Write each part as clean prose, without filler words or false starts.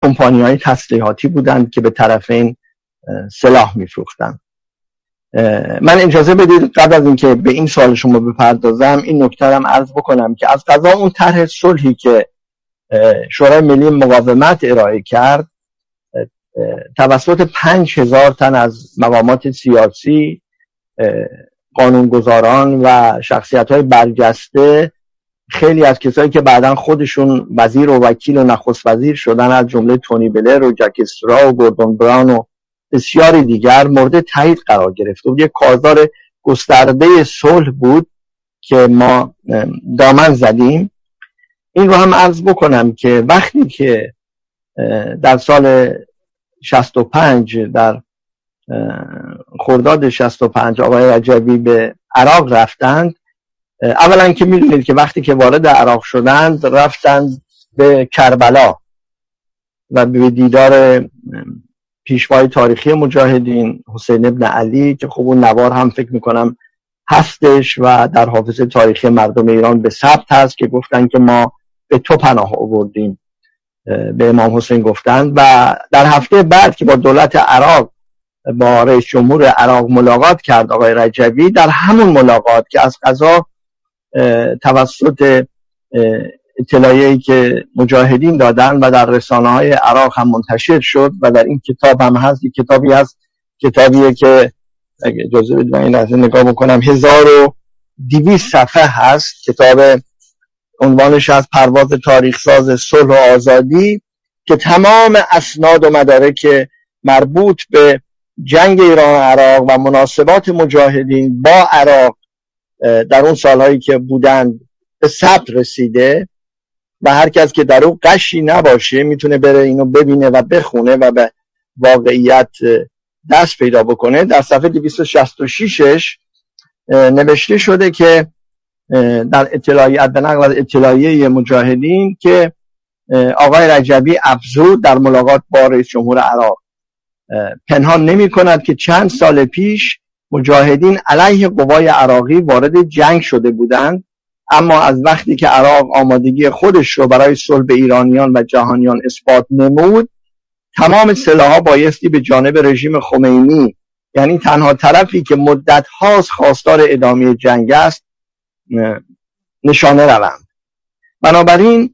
کمپانی‌های تسلیحاتی بودند که به طرفین سلاح می‌فروختند. من اجازه بدید قبل از اینکه به این سوال شما بپردازم این نکته هم عرض بکنم که از قضا اون طرح صلحی که شورای ملی مقاومت ارائه کرد توسط 5000 تن از مقامات سیاسی، قانونگذاران و شخصیت‌های برجسته، خیلی از کسایی که بعداً خودشون وزیر و وکیل و نخست وزیر شدن، از جمله تونی بلر و جک استرا و گوردون براون و بسیاری دیگر، مورد تایید قرار گرفت. و یک کارزار گسترده صلح بود که ما دامن زدیم. این رو هم عرض بکنم که وقتی که در سال 65 در خرداد 65 آقای رجبی به عراق رفتند، اولا که میدونید که وقتی که وارد عراق شدند رفتند به کربلا و به دیدار پیشوای تاریخی مجاهدین حسین ابن علی که خب اون نوار هم فکر میکنم هستش و در حافظه تاریخی مردم ایران به ثبت هست که گفتن که ما به تو پناه آوردیم، به امام حسین گفتند. و در هفته بعد که با دولت عراق، با رئیس جمهور عراق ملاقات کرد آقای رجبی، در همون ملاقات که از قضا توسط اطلاعیه‌ای که مجاهدین دادن و در رسانه‌های عراق هم منتشر شد و در این کتاب هم هست، یک کتابی هست، کتابیه که اگه اجازه بدید من این لحظه نگاه بکنم، 1200 صفحه هست، کتاب عنوانش از پرواز تاریخساز صلح و آزادی، که تمام اسناد و مدارک مربوط به جنگ ایران و عراق و مناسبات مجاهدین با عراق در اون سالهایی که بودند به ثبت رسیده و هر کس که در اون قشی نباشه میتونه بره اینو ببینه و بخونه و به واقعیت دست پیدا بکنه. در صفحه 266 نوشته شده که در اطلاعیه، به نقل از اطلاعیه مجاهدین، که آقای رجبی افزود در ملاقات با رئیس جمهور عراق پنهان نمی کند که چند سال پیش مجاهدین علیه قوای عراقی وارد جنگ شده بودند، اما از وقتی که عراق آمادگی خودش رو برای صلح به ایرانیان و جهانیان اثبات نمود، تمام سلاح‌ها بایستی به جانب رژیم خمینی، یعنی تنها طرفی که مدت هاست خواستار ادامه جنگ است، نشانه روند. بنابراین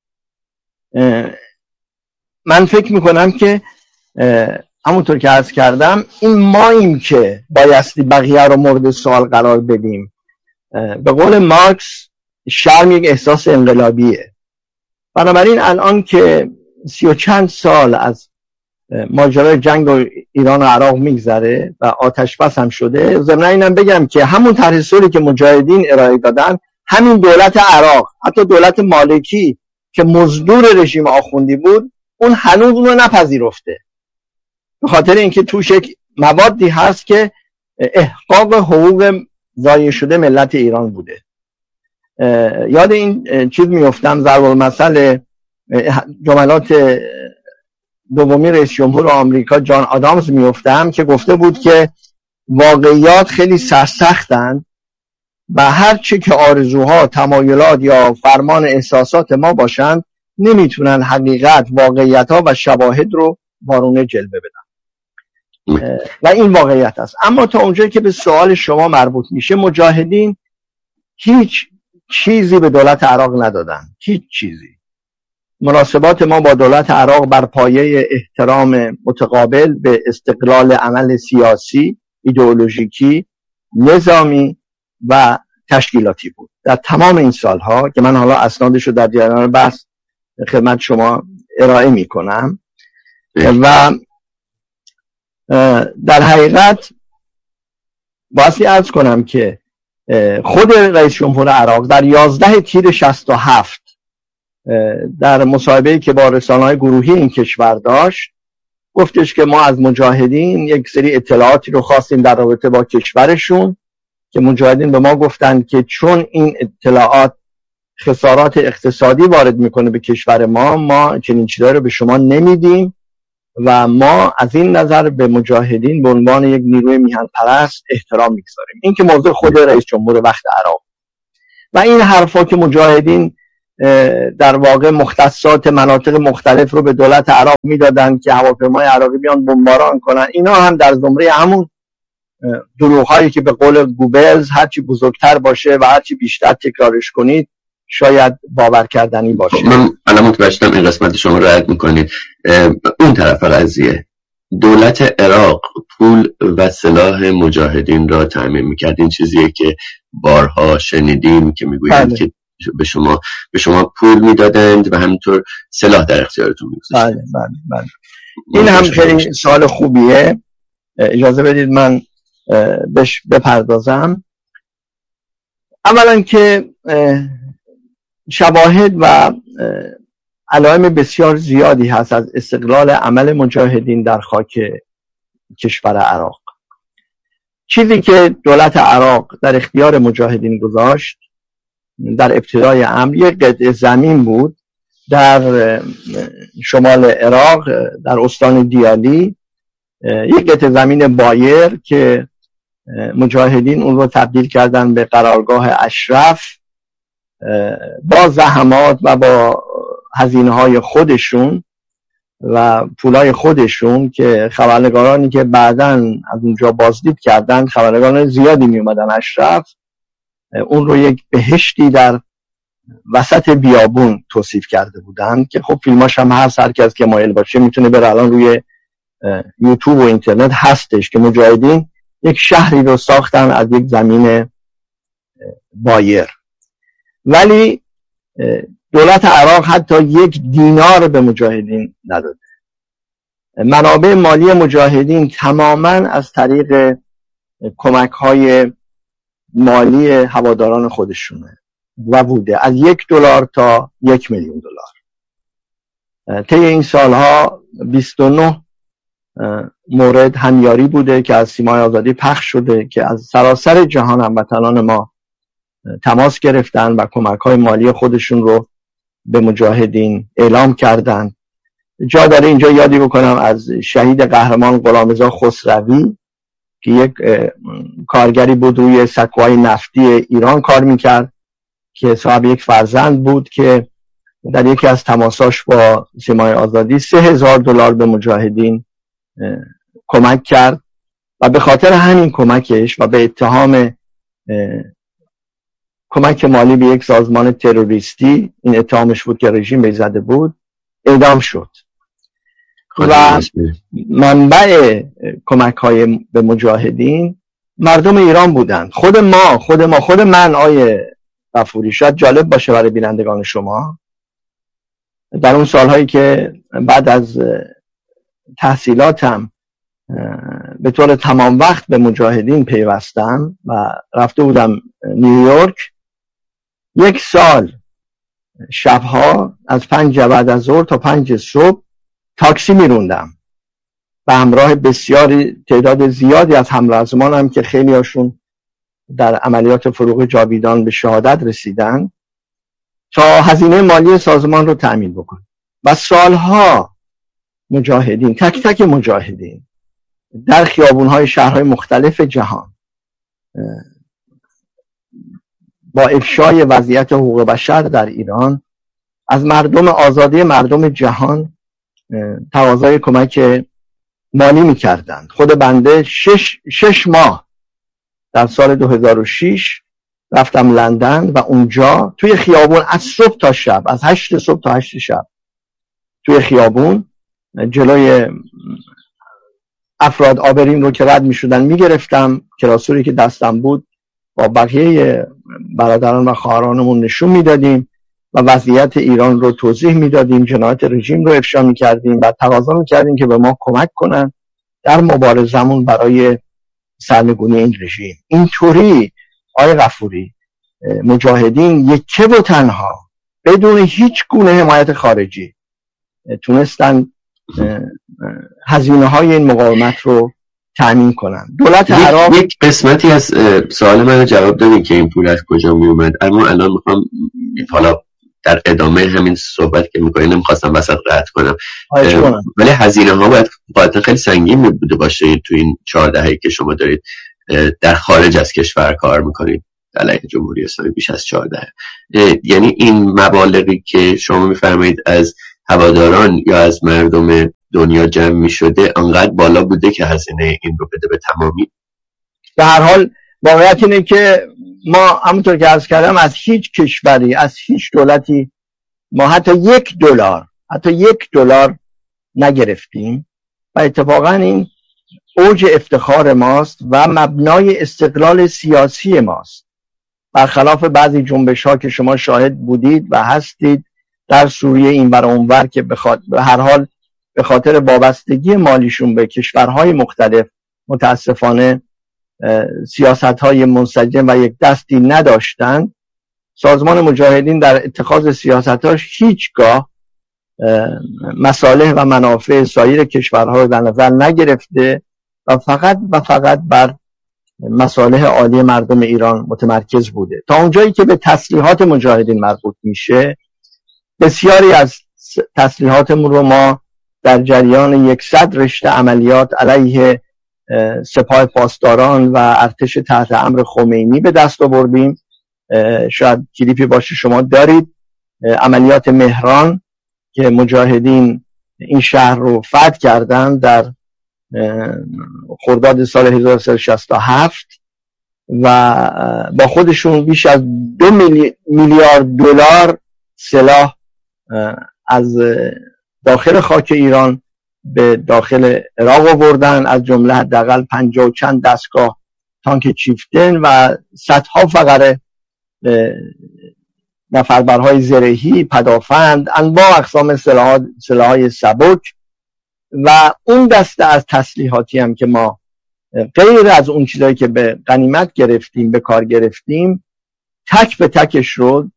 من فکر میکنم که همونطور که عرض کردم این ماییم که بایستی بقیه رو مورد سوال قرار بدیم. به قول مارکس شرم یک احساس انقلابیه. بنابراین الان که 30 و چند سال از ماجرای جنگ ایران و عراق میگذره و آتش بس هم شده، ضمن اینم بگم که همون طرح صلحی که مجاهدین ارائه دادن، همین دولت عراق، حتی دولت مالکی که مزدور رژیم آخوندی بود، اون هنوز اون رو نپذیرفته، به خاطر اینکه توش یک موادی هست که احقاق حقوق ضایع شده ملت ایران بوده. یاد این چیز میافتم، ضرب المثل جملات دومی رئیس جمهور آمریکا جان آدامز میافتم که گفته بود که واقعیات خیلی سرسختند و هر چه که آرزوها، تمایلات یا فرمان احساسات ما باشند نمیتونن حقیقت، واقعیت‌ها و شواهد رو وارونه جلوه بدن و این واقعیت است. اما تا اونجایی که به سوال شما مربوط میشه، مجاهدین هیچ چیزی به دولت عراق ندادن، هیچ چیزی. مناسبات ما با دولت عراق بر پایه احترام متقابل به استقلال عمل سیاسی، ایدئولوژیکی، نظامی و تشکیلاتی بود در تمام این سالها که من حالا اسنادش رو در جریان بحث خدمت شما ارائه می کنم. و در حقیقت بایستی عرض کنم که خود رئیس جمهور عراق در 11 تیر 67 در مصاحبه‌ای که با رسانه‌های گروهی این کشور داشت گفتش که ما از مجاهدین یک سری اطلاعاتی رو خواستیم در رابطه با کشورشون، که مجاهدین به ما گفتند که چون این اطلاعات خسارات اقتصادی وارد میکنه به کشور ما چنین چیزایی رو به شما نمیدیم و ما از این نظر به مجاهدین به عنوان یک نیروی میهن پرست احترام میگذاریم. این که موضوع خود رئیس جمهور وقت عراق و این حرفا که مجاهدین در واقع مختصات مناطق مختلف رو به دولت عراق میدادن که هواپیمای عراقی بیان بمباران کنن. اینا هم در زمره همون دروغ‌هایی که به قول گوبلز هرچی بزرگتر باشه و هرچی بیشتر تکرارش کنید شاید باور کردنی باشه. من الان متوجهم این قسمت شما رو رد میکنید. اون طرف قضیه دولت عراق پول و سلاح مجاهدین را تامین میکرد. این چیزیه که بارها شنیدیم که میگویند که به شما پول میدادند و همینطور سلاح در اختیارتون میگذاشتند. بله. این هم خیلی سوال خوبیه. اجازه بدید من بهش بپردازم. اولا که شواهد و علائم بسیار زیادی هست از استقلال عمل مجاهدین در خاک کشور عراق. چیزی که دولت عراق در اختیار مجاهدین گذاشت در ابتدای امر یک قطعه زمین بود در شمال عراق در استان دیالی، یک قطعه زمین بایر که مجاهدین اون رو تبدیل کردن به قرارگاه اشرف با زحمات و با هزینه‌های خودشون و پولای خودشون که خبرنگارانی که بعداً از اونجا بازدید کردن، خبرنگاران زیادی می اومدن اشرف، اون رو یک بهشتی در وسط بیابون توصیف کرده بودن که خب فیلماش هم هست، هر کس که مایل باشه میتونه بره الان روی یوتیوب و اینترنت هستش که مجاهدین یک شهری رو ساختن از یک زمین بایر. ولی دولت عراق حتی یک دینار به مجاهدین نداده. منابع مالی مجاهدین تماما از طریق کمک‌های مالی هواداران خودشونه و بوده، از $1 تا $1,000,000. طی این سالها 29 مورد همیاری بوده که از سیمای آزادی پخش شده که از سراسر جهان هموطنان ما تماس گرفتن و کمک‌های مالی خودشون رو به مجاهدین اعلام کردن. جا داره اینجا یادی بکنم از شهید قهرمان غلامرضا خسروی که یک کارگری بود روی سکوهای نفتی ایران کار میکرد که صاحب یک فرزند بود که در یکی از تماساش با سیمای آزادی $3,000 به مجاهدین کمک کرد و به خاطر همین کمکش و به اتهام کمک مالی به یک سازمان تروریستی، این اتهامش بود که رژیم بهش زده بود، اعدام شد. و منبع کمک‌های به مجاهدین مردم ایران بودند. خود من آیه غفوری، شاید جالب باشه برای بینندگان شما، در اون سالهایی که بعد از تحصیلاتم به طور تمام وقت به مجاهدین پیوستم و رفته بودم نیویورک، یک سال شبها از 5 بعد از ظهر تا 5 صبح تاکسی میروندم به همراه بسیاری تعداد زیادی از همرزمانم که خیلی هاشون در عملیات فروغ جاویدان به شهادت رسیدن تا هزینه مالی سازمان رو تأمین بکنم. و سالها مجاهدین، تک تک مجاهدین در خیابونهای شهرهای مختلف جهان با افشای وضعیت حقوق بشر در ایران از مردم آزادی مردم جهان تقاضای کمک مالی میکردند. خود بنده 6 ماه در سال 2006 رفتم لندن و اونجا توی خیابون از صبح تا شب، از 8 صبح تا 8 شب توی خیابون جلوی افراد آبرین رو که رد میشدن میگرفتم، کراسوری که دستم بود با بقیه برادران و خواهرانمون نشون میدادیم و وضعیت ایران رو توضیح میدادیم، جنایات رژیم رو افشا میکردیم و تقاضا میکردیم که به ما کمک کنن در مبارزمون برای سرنگونی این رژیم. اینطوری آقای غفوری مجاهدین یکه و تنها بدون هیچ گونه حمایت خارجی تونستن هزینه های این مقاومت رو تامین کنن. دولت عراق یک قسمتی از سوال من رو جواب دادین که این پول از کجا می اومد، اما الان میخوام حالا در ادامه همین صحبت که میکنین نمیخواستم وسط قطع کنم، ولی هزینه ها باید قاعدتا خیلی سنگین بوده باشه تو این 4 دهه‌ای که شما دارید در خارج از کشور کار میکنید. علیه جمهوری اسلامی بیش از 14. یعنی این مبالغی که شما میفرمایید از هواداران یا از مردم دنیا جمع میشده انقدر بالا بوده که هزینه این رو بده به تمامی. به هر حال واقعیت اینه که ما همونطور که عرض کردم از هیچ کشوری، از هیچ دولتی ما حتی یک دلار نگرفتیم و اتفاقا این اوج افتخار ماست و مبنای استقلال سیاسی ماست، برخلاف بعضی جنبش ها که شما شاهد بودید و هستید در سوریه این ور اونور که به هر حال به خاطر وابستگی مالیشون به کشورهای مختلف متاسفانه سیاست های منسجم و یک دستی نداشتند. سازمان مجاهدین در اتخاذ سیاستاش هیچگاه مصالح و منافع سایر کشورها رو در نظر نگرفته و فقط بر مصالح عالی مردم ایران متمرکز بوده. تا اونجایی که به تسلیحات مجاهدین مربوط میشه، بسیاری از تسلیحاتمون رو ما در جریان 100 رشته عملیات علیه سپاه پاسداران و ارتش تحت امر خمینی به دست آوردیم. شاید کلیپی باشه شما دارید، عملیات مهران که مجاهدین این شهر رو فتح کردن در خرداد سال 1367 و با خودشون بیش از 2 میلیارد دلار سلاح از داخل خاک ایران به داخل عراق آوردن، از جمله حداقل 50 و چند دستگاه تانک چیفتن و صدها فقره نفربرهای زرهی، پدافند، انواع اقسام سلاح‌های سبک و اون دسته از تسلیحاتی هم که ما غیر از اون چیزایی که به غنیمت گرفتیم به کار گرفتیم، تک به تکش رو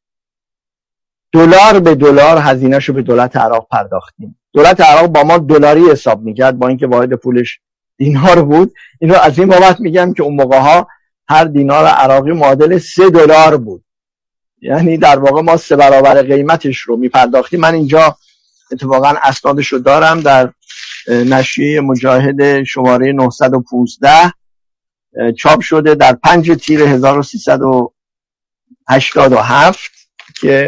دلار به دلار هزینه‌شو به دولت عراق پرداختیم. دولت عراق با ما دلاری حساب میکرد با اینکه واحد پولش دینار بود. اینو از این بابت میگم که اون موقع ها هر دینار عراقی معادل 3 دلار بود، یعنی در واقع ما 3 برابر قیمتش رو میپرداختیم. من اینجا اتفاقا اسنادش رو دارم، در نشریه مجاهد شماره 915 چاپ شده در 5 تیر 1387 که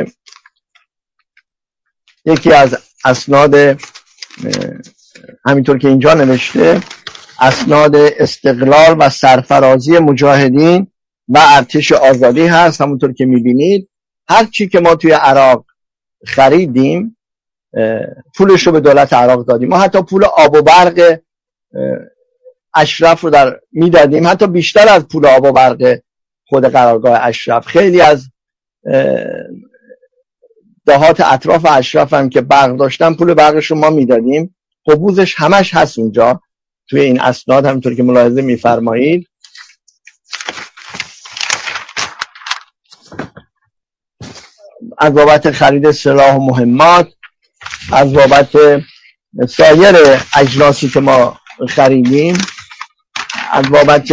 یکی از اسناد همینطور که اینجا نوشته اسناد استقلال و سرفرازی مجاهدین و ارتش آزادی هست. همونطور که میبینید هر چی که ما توی عراق خریدیم پولش رو به دولت عراق دادیم. ما حتی پول آب و برق اشرف رو میدادیم، حتی بیشتر از پول آب و برق خود قرارگاه اشرف. خیلی از دهات اطراف اشرف هم که برق داشتن پول برقش رو ما میدادیم. حبوزش همش هست اونجا توی این اسناد، همونطور که ملاحظه میفرمایید. از بابت خرید سلاح و مهمات، از بابت سایر اجناسی که ما خریدیم، از بابت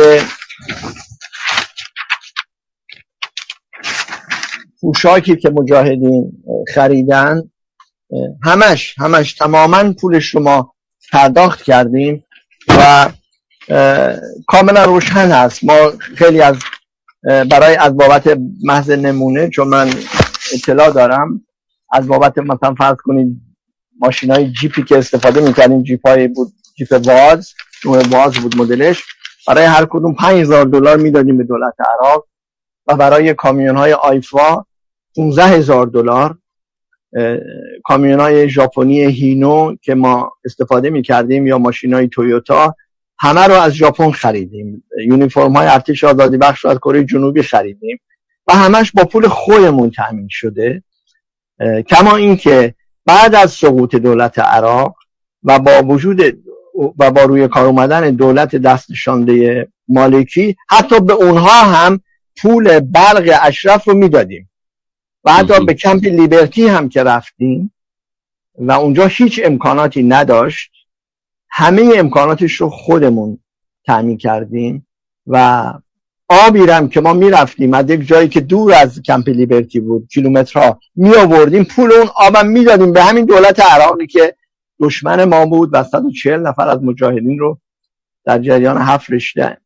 پوشاکی که مجاهدین خریدن، همش تماما پولش رو ما پرداخت کردیم و کاملا روشن هست. ما خیلی از از بابت محض نمونه، چون من اطلاع دارم، از بابت مثلا فرض کنید ماشینای جیپی که استفاده می‌کردیم، جیپای بود، جیپ واز، نوع واز بود مدلش، برای هر کدوم $5000 میدادیم به دولت عراق و برای کامیون‌های آیفا $15000. کامیون‌های ژاپنی هینو که ما استفاده می‌کردیم یا ماشینای تویوتا، همه رو از ژاپن خریدیم. یونیفرم‌های ارتش آزادی بخش رو از کره جنوبی خریدیم و همش با پول خودمون تامین شده. کما این که بعد از سقوط دولت عراق و با وجود و با روی کار اومدن دولت دستشانده مالکی، حتی به اونها هم پول برق اشرف رو میدادیم و حتی به کمپ لیبرتی هم که رفتیم و اونجا هیچ امکاناتی نداشت، همه امکاناتش رو خودمون تامین کردیم و آبی رم که ما میرفتیم از یک جایی که دور از کمپ لیبرتی بود کیلومترها می آوردیم، پول اون آبم میدادیم به همین دولت عراقی که دشمن ما بود و 140 نفر از مجاهدین رو در جریان 7 رشته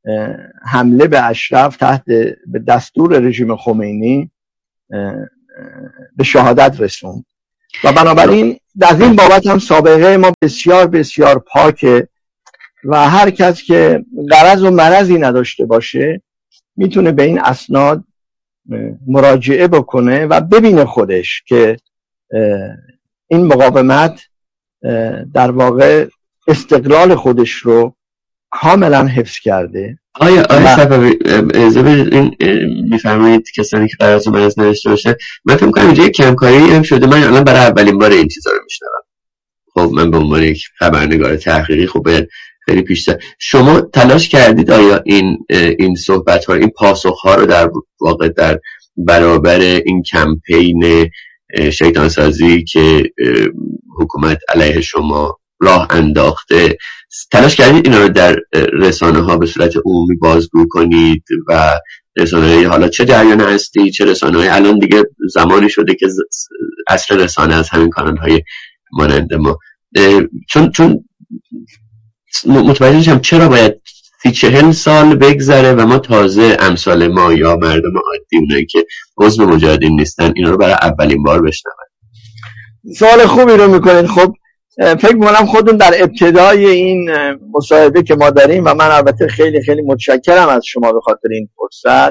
حمله به اشرف تحت به دستور رژیم خمینی به شهادت رسوند و بنابراین از این بابت هم سابقه ما بسیار بسیار پاکه و هر کس که غرض و مرضی نداشته باشه میتونه به این اسناد مراجعه بکنه و ببینه خودش که این مقاومت در واقع استقلال خودش رو کاملا حفظ کرده. آیا صفوی اجازه بدید این میفرمایید کسانی که غرض و مرض نداشته باشن، من فکر می‌کنم اینجا کمکاری هم شده. من الان برای اولین بار این چیزا رو میشنوم. خب من به عنوان یک خبرنگار تحقیقی خب باید خیلی پیشتر. شما تلاش کردید آیا این صحبت ها، این پاسخ ها رو در واقع در برابر این کمپین شیطان سازی که حکومت علیه شما راه انداخته، تلاش کردید اینا رو در رسانه ها به صورت عمومی بازگو کنید و رسانه حالا چه جریان هستی چه رسانه های الان دیگه زمانی شده که اصل رسانه از همین کانال های مانند ما، چون متوجه شدم چرا باید 30-40 سال بگذره و ما تازه امثال ما یا مردم عادی، اونایی که عضو مجاهدین نیستن، اینا رو برای اولین بار بشنون. سوال خوبی رو میکنید. خب فکر میکنم خودتون در ابتدای این مصاحبه که ما داریم و من البته خیلی خیلی متشکرم از شما به خاطر این فرصت،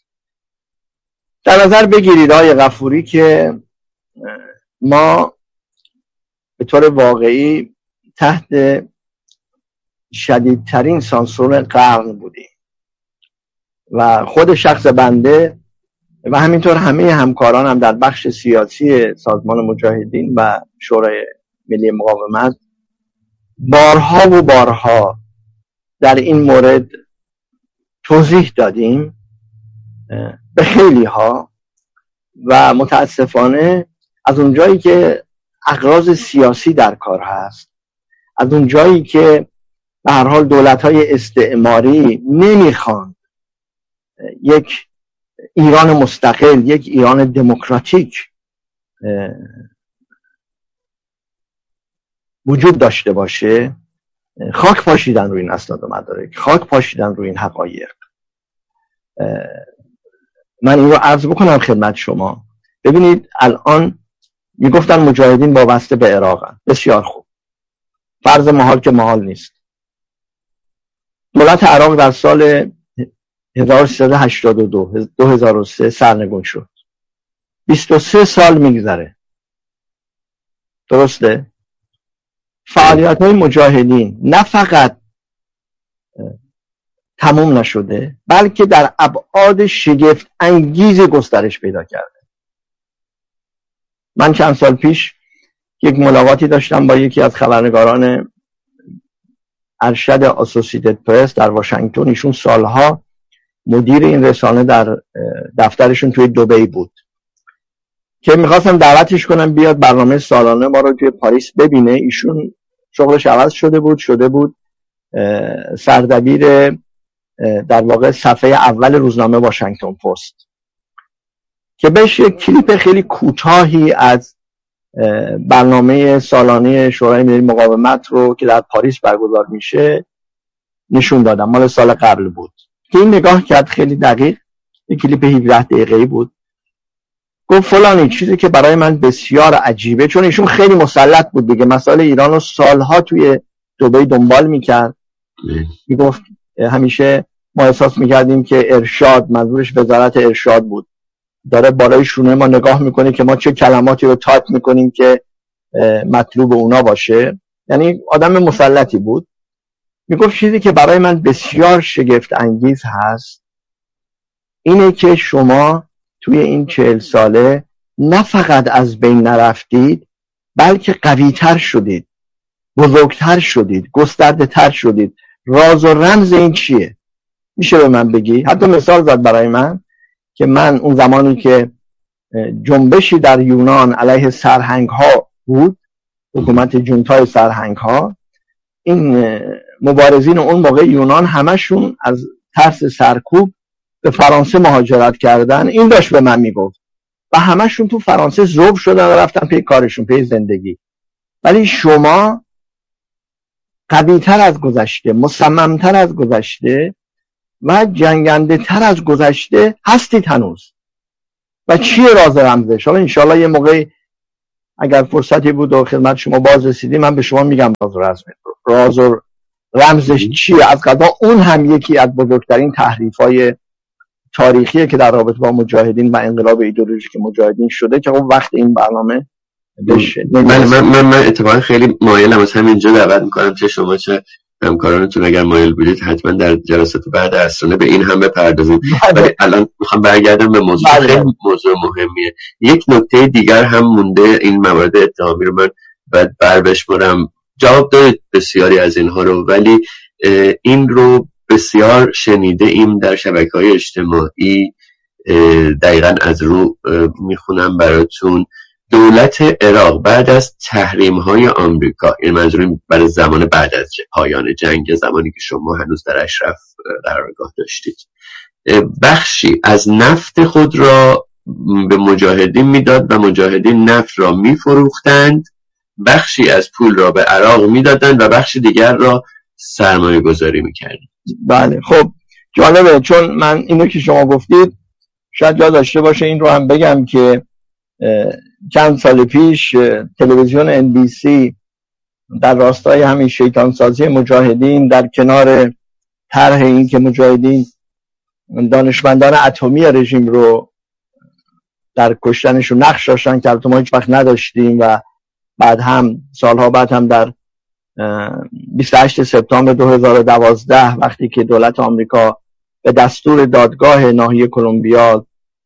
در نظر بگیرید آقای غفوری که ما به طور واقعی تحت شدیدترین سانسور قرن بودیم و خود شخص بنده و همینطور همه همکاران هم در بخش سیاسی سازمان مجاهدین و شورای ملی مقاومت بارها و بارها در این مورد توضیح دادیم به خیلی ها و متاسفانه از اونجایی که اغراض سیاسی در کار هست، از اونجایی که به هر حال دولت‌های استعماری نمیخوان یک ایران مستقل، یک ایران دموکراتیک وجود داشته باشه، خاک پاشیدن روی این اسناد و مدارک، خاک پاشیدن روی این حقایق. من این رو عرض بکنم خدمت شما. ببینید الان میگفتن مجاهدین وابسته به عراقن، بسیار خوب، فرض محال که محال نیست. دولت عراق در سال 1382 2003 سرنگون شد. 23 سال میگذره، درسته؟ فعالیت های مجاهدین نه فقط تموم نشده بلکه در ابعاد شگفت انگیز گسترش پیدا کرده. من چند سال پیش یک ملاقاتی داشتم با یکی از خبرنگاران ارشد آسوسییتد پرس در واشنگتن. ایشون سالها مدیر این رسانه در دفترشون توی دبی بود که میخواستم دعوتش کنم بیاد برنامه سالانه ما رو توی پاریس ببینه. ایشون شغلش عوض شده بود سردبیر در واقع صفحه اول روزنامه واشنگتن پست که بهش یک کلیپ خیلی کوتاهی از برنامه سالانه شورای ملی مقاومت رو که در پاریس برگزار میشه نشون دادم. مال سال قبل بود که این نگاه کرد، خیلی دقیق، یک کلیپ 17 دقیقه‌ای بود. گفت فلانی چیزی که برای من بسیار عجیبه، چون ایشون خیلی مسلط بود دیگه، مسائل ایران رو سالها توی دبی دنبال میکرد. میگفت همیشه ما احساس میکردیم که ارشاد، منظورش وزارت ارشاد بود، داره بالای شونه ما نگاه میکنه که ما چه کلماتی رو تایپ میکنیم که مطلوب اونا باشه. یعنی آدم مسلطی بود. میگفت چیزی که برای من بسیار شگفت انگیز هست اینه که شما توی این 40 ساله نه فقط از بین نرفتید بلکه قوی‌تر شدید، بزرگتر شدید، گسترده تر شدید. راز و رمز این چیه؟ میشه به من بگی؟ حتی مثال زد برای من که من اون زمانی که جنبشی در یونان علیه سرهنگ ها بود، حکومت جونتای سرهنگ ها، این مبارزین اون موقع یونان همشون از ترس سرکوب به فرانسه مهاجرت کردن. این داشت به من میگفت و همشون تو فرانسه ذوب شدن و رفتن پی کارشون، پی زندگی. ولی شما قوی‌تر از گذشته، مصمم‌تر از گذشته و جنگنده تر از گذشته هستید هنوز. و چیه راز رمزش؟ حالا انشالله یه موقع اگر فرصتی بود و خدمت شما باز رسیدی من به شما میگم راز و رمزش چیه. از قضا اون هم یکی از بزرگترین تحریف‌های تاریخیه که در رابطه با مجاهدین و انقلاب ایدئولوژیک مجاهدین شده که خب وقت این برنامه بشه. من اتفاقا خیلی مایلم از همینجا دعوت میکنم که شما چه همکارانتون اگر مایل بودید حتما در جلسات بعد عصرانه به این هم بپردازیم. ولی الان میخوام برگردم به موضوع خیلی موضوع مهمیه. یک نکته دیگر هم مونده این موارد اتهامی رو من باید بربشمارم. جواب دارید بسیاری از اینها رو، ولی این رو بسیار شنیده ایم در شبکه‌های اجتماعی. دقیقاً از رو میخونم براتون. دولت عراق بعد از تحریم‌های آمریکا، این منظورم برای زمان بعد از پایان جنگ، زمانی که شما هنوز در اشرف قرارگاه داشتید، بخشی از نفت خود را به مجاهدین میداد و مجاهدین نفت را میفروختند، بخشی از پول را به عراق میدادند و بخش دیگر را سرمایه گذاری میکردند. بله خب جالبه، چون من اینو که شما گفتید شاید یاد داشته باشه این رو هم بگم که چند سال پیش تلویزیون NBC در راستای همین شیطان سازی مجاهدین در کنار طرح این که مجاهدین دانشمندان اتمی رژیم رو در کشتنشون نقش داشتن که البته ما هیچ وقت نداشتیم، و بعد هم سالها بعد هم در 28 سپتامبر 2012 وقتی که دولت آمریکا به دستور دادگاه ناحیه کلمبیا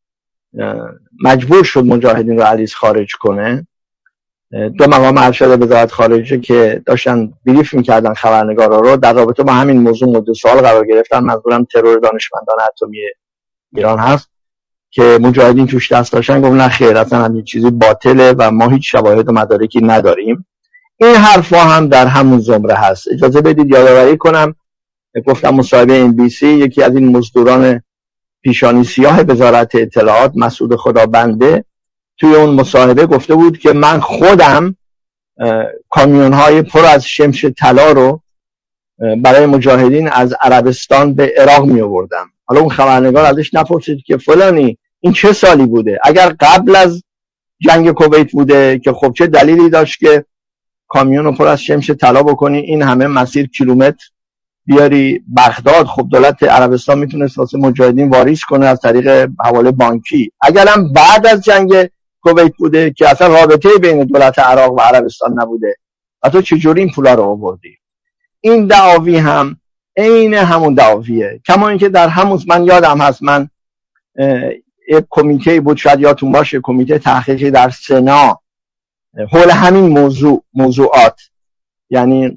مجبور شد مجاهدین رو علیز خارج کنه، دو مقام ارشد وزارت خارجه که داشتن بریف میکردن خبرنگارا رو در رابطه با همین موضوع مورد سوال قرار گرفتن. منظورم ترور دانشمندان اتمی ایران هست که مجاهدین توش دست داشتن. گفت نه خیر، اصلا همین چیزی باطله و ما هیچ شواهد و مدارکی نداریم. این حرفا هم در همون زمره هست. اجازه بدید یادآوری کنم، گفتم مصاحبه NBC یکی از این مزدوران پیشانی سیاه وزارت اطلاعات مسعود خدابنده توی اون مصاحبه گفته بود که من خودم کامیون‌های پر از شمش طلا رو برای مجاهدین از عربستان به عراق می آوردم. حالا اون خبرنگار ازش نپرسید که فلانی این چه سالی بوده؟ اگر قبل از جنگ کویت بوده که خب چه دلیلی داشت که کامیون رو پر از شمش طلا بکنی این همه مسیر کیلومتر بیاری بغداد؟ خب دولت عربستان میتونست واسه مجاهدین واریز کنه از طریق حواله بانکی. اگرم بعد از جنگ کویت بوده که اصلا رابطه بین دولت عراق و عربستان نبوده و تو چجوری این پولا رو آوردی؟ این دعاوی هم عین همون دعاویه. کما اینکه در همون من یادم هست من یک کمیته بود، شاید یادتون باشه، کمیته تحقیقی در سنا حول همین موضوعات یعنی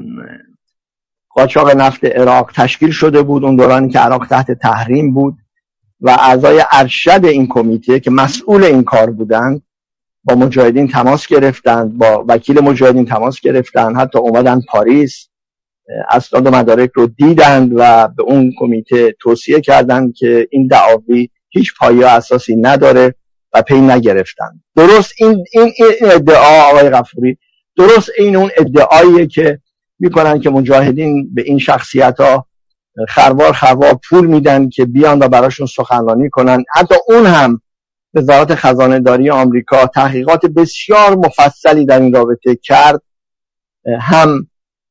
قاچاق نفت عراق تشکیل شده بود اون دورانی که عراق تحت تحریم بود و اعضای ارشد این کمیته که مسئول این کار بودند با مجاهدین تماس گرفتند، با وکیل مجاهدین تماس گرفتند، حتی اومدن پاریس اسناد و مدارک رو دیدند و به اون کمیته توصیه کردند که این دعاوی هیچ پایه اساسی نداره و پی نگرفتند. درست این ادعا آقای غفوری درست این اون ادعاییه که میکنن که مجاهدین به این شخصیت‌ها خروار پول میدن که بیان و براشون سخنرانی کنن. حتی اون هم وزارت خزانه داری آمریکا تحقیقات بسیار مفصلی در این رابطه کرد، هم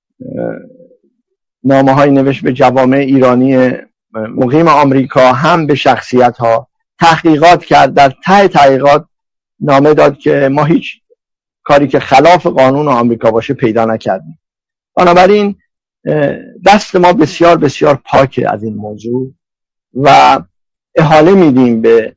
نامه‌های نوشت به جوامع ایرانی مقیم آمریکا هم به شخصیت‌ها، تحقیقات کرد. در ته تحقیقات نامه داد که ما هیچ کاری که خلاف قانون آمریکا باشه پیدا نکردیم. بنابراین دست ما بسیار بسیار پاکه از این موضوع و احاله میدیم به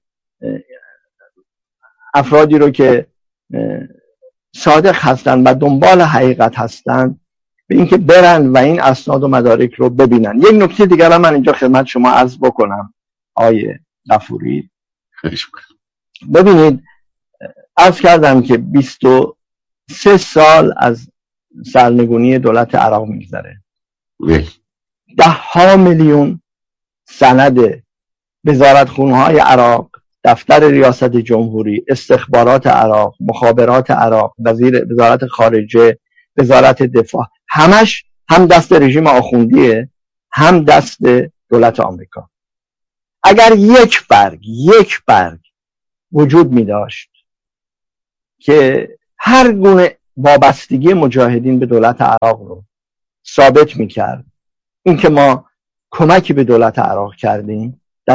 افرادی رو که صادق هستن و دنبال حقیقت هستن به اینکه برن و این اسناد و مدارک رو ببینن. یک نکته دیگر من اینجا خدمت شما عرض بکنم آقای غفوری. ببینید عرض کردم که 23 سال از سرنگونی دولت عراق میگذره. 10 میلیون سند وزارتخونه‌های عراق، دفتر ریاست جمهوری، استخبارات عراق، مخابرات عراق، وزارت خارجه، وزارت دفاع، همش هم دست رژیم آخوندیه هم دست دولت آمریکا. اگر یک برگ وجود می داشت که هر گونه وابستگی مجاهدین به دولت عراق رو ثابت می کرد، این که ما کمکی به دولت عراق کردیم در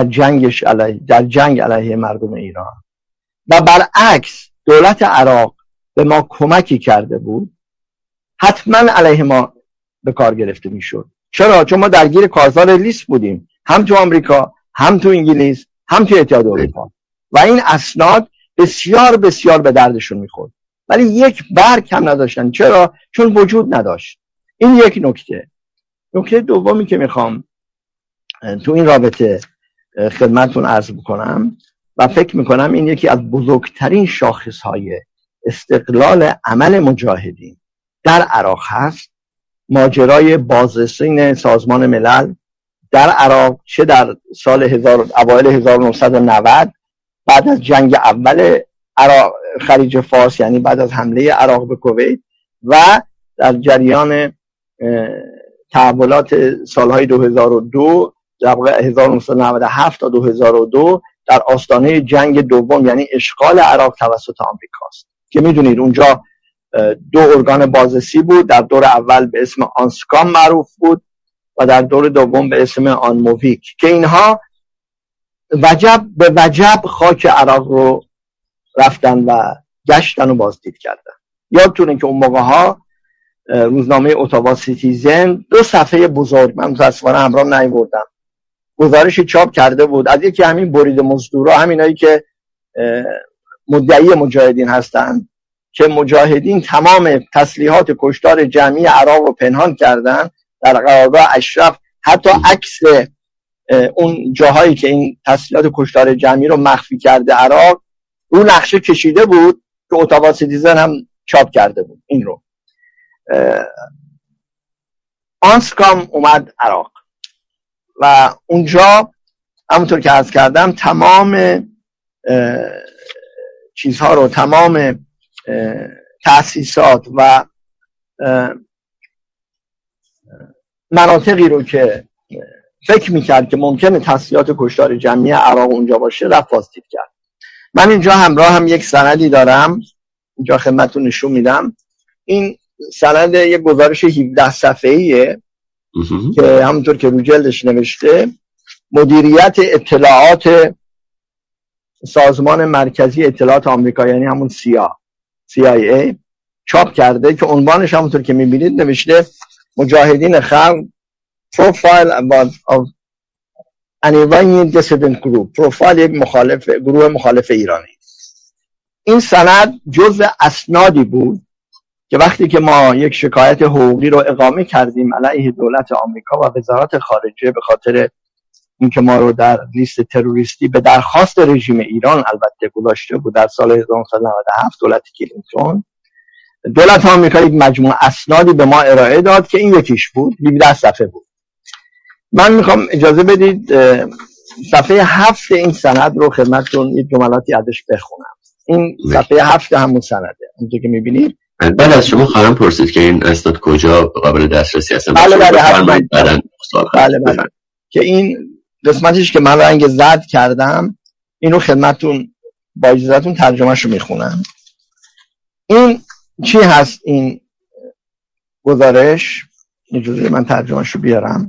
جنگ علیه مردم ایران و برعکس دولت عراق به ما کمکی کرده بود، حتما علیه ما به کار گرفته می شد. چرا؟ چون ما درگیر کارزار لیست بودیم، هم تو آمریکا، هم تو انگلیس، هم تو اتحاد اروپا، و این اسناد بسیار بسیار به دردشون میخورد، ولی یک برگ هم نداشتن. چرا؟ چون وجود نداشت. این یک نکته. نکته دومی که میخوام تو این رابطه خدمتتون عرض بکنم و فکر میکنم این یکی از بزرگترین شاخصهای استقلال عمل مجاهدین در عراق هست، ماجرای بازرسین سازمان ملل در عراق، چه در اوایل 1990 بعد از جنگ اول عراق خلیج فارس، یعنی بعد از حمله عراق به کویت، و در جریان تحولات سالهای 2002 در واقع 1997 تا 2002 در آستانه جنگ دوم، یعنی اشغال عراق توسط آمریکاست که میدونید اونجا دو ارگان بازرسی بود. در دور اول به اسم آنسکام معروف بود و در دور دوم به اسم آنموویک، که اینها به وجب خاک عراق رو رفتن و گشتن و بازدید کردن. یادتونه که اون موقع ها روزنامه اتاوا سیتیزن 2 صفحه بزرگ، من متاسفانه همراهم نیاوردم، گزارشی چاپ کرده بود از یکی همین برید مزدورا، همینایی که مدعی مجاهدین هستن، که مجاهدین تمام تسلیحات کشتار جمعی عراق رو پنهان کردن در قرارگاه اشرف، حتی عکس اون جاهایی که این تسلیحات کشتار جمعی رو مخفی کرده عراق رو نقشه کشیده بود که اتاوا سیتیزن هم چاپ کرده بود. این رو آنسکام اومد عراق و اونجا همونطور که عرض کردم تمام چیزها رو، تمام تأسیسات و مناطقی رو که فکر میکرد که ممکنه تسلیحات کشتار جمعی عراق اونجا باشه رفت بازدید کرد. من اینجا همراه هم یک سندی دارم، اینجا خدمتتون نشون میدم. این سند یک گزارش 17 صفحه‌ایه که همونطور که رو جلدش نوشته مدیریت اطلاعات سازمان مرکزی اطلاعات آمریکا، یعنی همون CIA چاپ کرده، که عنوانش همونطور که میبینید نوشته مجاهدین خلق پروفایل of an Iranian dissident group، پروفایل یک گروه مخالف ایرانی. این سند جزء اسنادی بود که وقتی که ما یک شکایت حقوقی رو اقامه کردیم علیه دولت آمریکا و وزارت خارجه به خاطر اینکه ما رو در لیست تروریستی به درخواست رژیم ایران البته گذاشته بود در سال 1997 دولت کلینتون، دولت آمریکا یک مجموعه اسنادی به ما ارائه داد که این یکیش بود، 17 صفحه بود. من میخوام اجازه بدید صفحه 7 این سند رو خدمتتون یک جملاتی ازش بخونم. این صفحه 7 همون سنده، اونجا که میبینید. بعد از شما خواهم پرسید که این اسناد کجا قابل دسترسی هستن. بله که این قسمتش که من رنگ زرد کردم اینو خدمتتون با اجازهتون ترجمهشو میخونم. این چی هست؟ این گزارش، اجازه من ترجمهشو بیارم.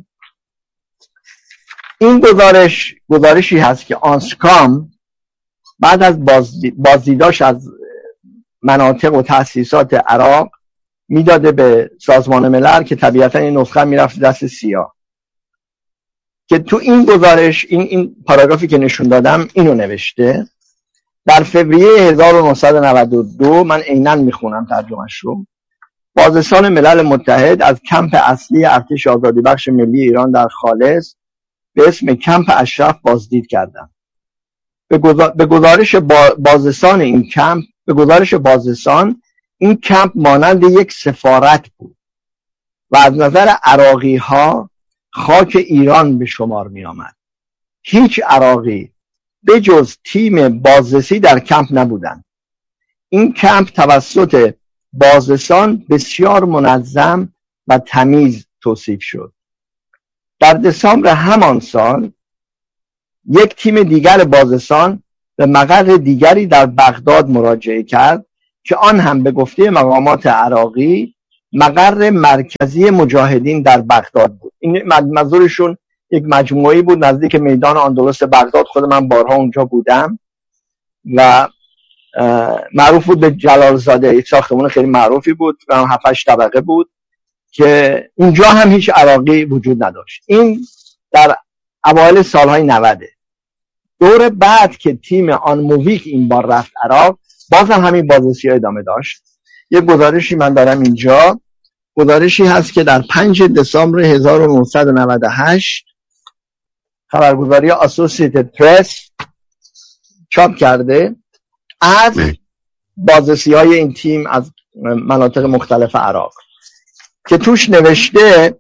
این گزارشی هست که آنسکام بعد از بازدیداش از مناطق و تأسیسات عراق میداده به سازمان ملل که طبیعتا این نسخه میرفت دست سیا، که تو این گزارش این پاراگرافی که نشون دادم اینو نوشته. در فوریه 1992 من عیناً میخونم ترجمهش رو، بازرسان ملل متحد از کمپ اصلی ارتش آزادی بخش ملی ایران در خالص به اسم کمپ اشرف بازدید کردند. به گزارش بازرسان این کمپ مانند یک سفارت بود و از نظر عراقی ها خاک ایران به شمار می آمد. هیچ عراقی به جز تیم بازرسی در کمپ نبودند. این کمپ توسط بازرسان بسیار منظم و تمیز توصیف شد. در دسامبر همان سال یک تیم دیگر بازرسان به مقر دیگری در بغداد مراجعه کرد که آن هم به گفته مقامات عراقی مقر مرکزی مجاهدین در بغداد بود. این منظورشون یک مجموعه‌ای بود نزدیک میدان اندلس بغداد. خود من بارها اونجا بودم و معروف بود به جلالزاده، یک ساختمان خیلی معروفی بود، 7-8 طبقه بود که اونجا هم هیچ عراقی وجود نداشت. این در اوایل سالهای 90. دور بعد که تیم آن موویک این بار رفت عراق، باز هم همین بازرسی ادامه داشت. یک گزارشی من دارم اینجا، گزارشی هست که در 5 دسامبر 1998 خبرگزاری اسوسییتد پرس چاپ کرده از بازرسی های این تیم از مناطق مختلف عراق که توش نوشته،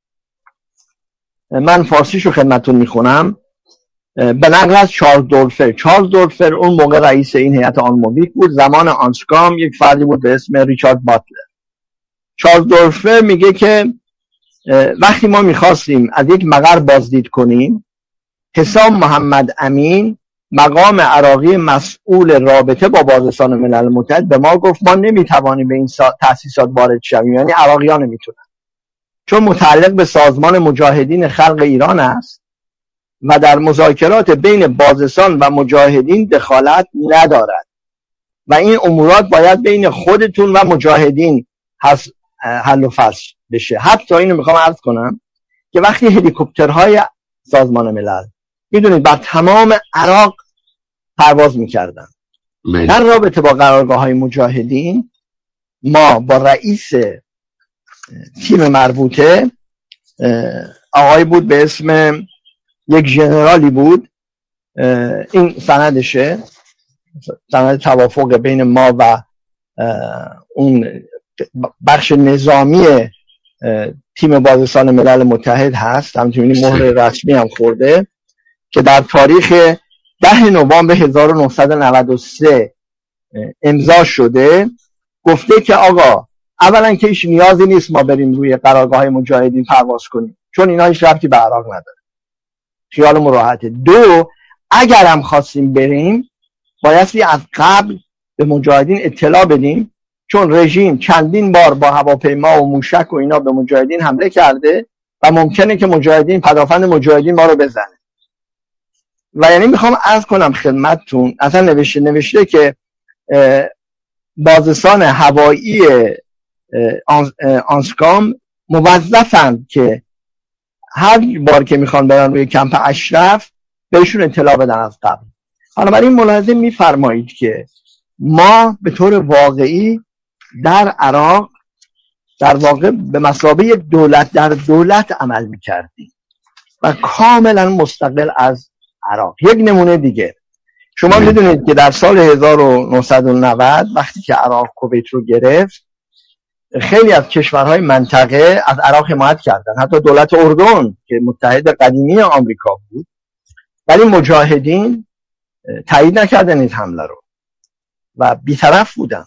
من فارسیشو خدمتون میخونم، به نقل از چارلز دورفر اون موقع رئیس این هیئت آن موویک بود. زمان آنسکام یک فردی بود به اسم ریچارد باتلر. چارلز دورفر میگه که وقتی ما میخواستیم از یک مقر بازدید کنیم، حسام محمد امین مقام عراقی مسئول رابطه با بازرسان ملل متحد به ما گفت ما نمیتوانیم به این تأسیسات وارد شویم، یعنی عراقیان نمیتونن، چون متعلق به سازمان مجاهدین خلق ایران است و در مذاکرات بین بازرسان و مجاهدین دخالت ندارد و این امورات باید بین خودتون و مجاهدین حل و فصل بشه. حتی اینو میخوام عرض کنم که وقتی هلیکوپترهای سازمان ملل میدونید بر تمام عراق پرواز میکردن، در رابطه با قرارگاه‌های مجاهدین ما با رئیس تیم مربوطه، آقای بود به اسم یک ژنرالی بود، این سندشه، سند توافق بین ما و اون بخش نظامی تیم بازرسان ملل متحد هست، همچنین مهر رسمی هم خورده، که در تاریخ 10 نوامبر 1993 امضا شده. گفته که آقا اولا که هیچ نیازی نیست ما بریم روی قرارگاه مجاهدین پرواز کنیم، چون اینا هیچ ربطی به عراق نداره، خیالمون راحته. 2 اگر هم خواستیم بریم بایستی از قبل به مجاهدین اطلاع بدیم، چون رژیم چندین بار با هواپیما و موشک و اینا به مجاهدین حمله کرده و ممکنه که مجاهدین، پدافند مجاهدین ما رو بزنه. و یعنی میخوام عرض کنم خدمتتون، اصلا نوشته که بازرسان هوایی آنسکام موظفند که هر بار که میخوان برن روی کمپ اشرف بهشون اطلاع بدن از قبل. حالا برای این ملاحظه میفرمایید که ما به طور واقعی در عراق در واقع به مثابه یک دولت در دولت عمل میکردیم و کاملا مستقل از عراق. یک نمونه دیگه، شما میدونید که در سال 1990 وقتی که عراق کویت رو گرفت، خیلی از کشورهای منطقه از عراق حمایت کردن، حتی دولت اردن که متحد قدیمی آمریکا بود، ولی مجاهدین تایید نکردن این حمله رو و بی‌طرف بودن.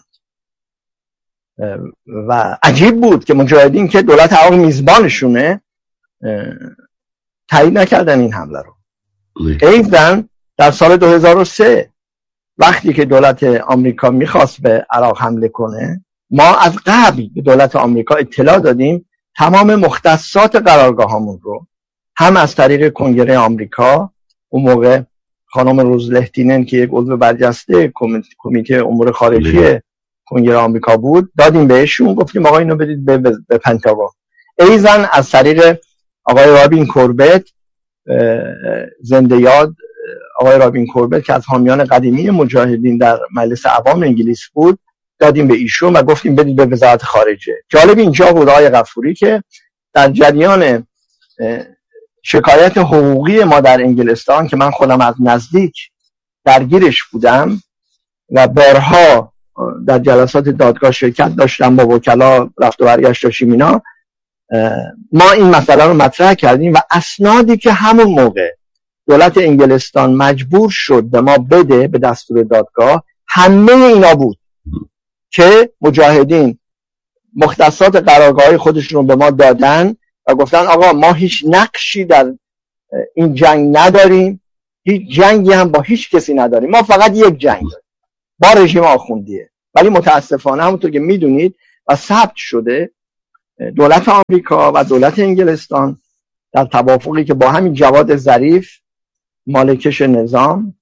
و عجیب بود که مجاهدین که دولت عراق میزبانشونه تایید نکردن این حمله رو. ایضاً در سال 2003 وقتی که دولت آمریکا میخواست به عراق حمله کنه، ما از قبل به دولت آمریکا اطلاع دادیم تمام مختصات قرارگاهامون رو، هم از طریق کنگره آمریکا، اون موقع خانم روزلهتینن که یک عضو برجسته کمیته امور خارجی کنگره آمریکا بود، دادیم بهشون، گفتیم آقا اینو بدید به پنتاگون. ایضاً از طریق آقای رابین کوربت، زنده یاد آقای رابین کوربت که از حامیان قدیمی مجاهدین در مجلس عوام انگلیس بود، دادیم به ایشون و گفتیم بدید به وزارت خارجه. جالب اینجا بود آقای غفوری که در جریان شکایت حقوقی ما در انگلستان که من خودم از نزدیک درگیرش بودم و بارها در جلسات دادگاه شرکت داشتم، با وکلا رفت و برگشت داشتیم اینا، ما این مسئله رو مطرح کردیم و اسنادی که همون موقع دولت انگلستان مجبور شد به ما بده به دستور دادگاه، همه اینا بود که مجاهدین مختصات قرارگاه‌های خودشون رو به ما دادن و گفتن آقا ما هیچ نقشی در این جنگ نداریم، هیچ جنگی هم با هیچ کسی نداریم، ما فقط یک جنگ داریم با رژیم آخوندیه. ولی متاسفانه همونطور که میدونید و ثبت شده، دولت آمریکا و دولت انگلستان در توافقی که با همین جواد ظریف مالکش نظام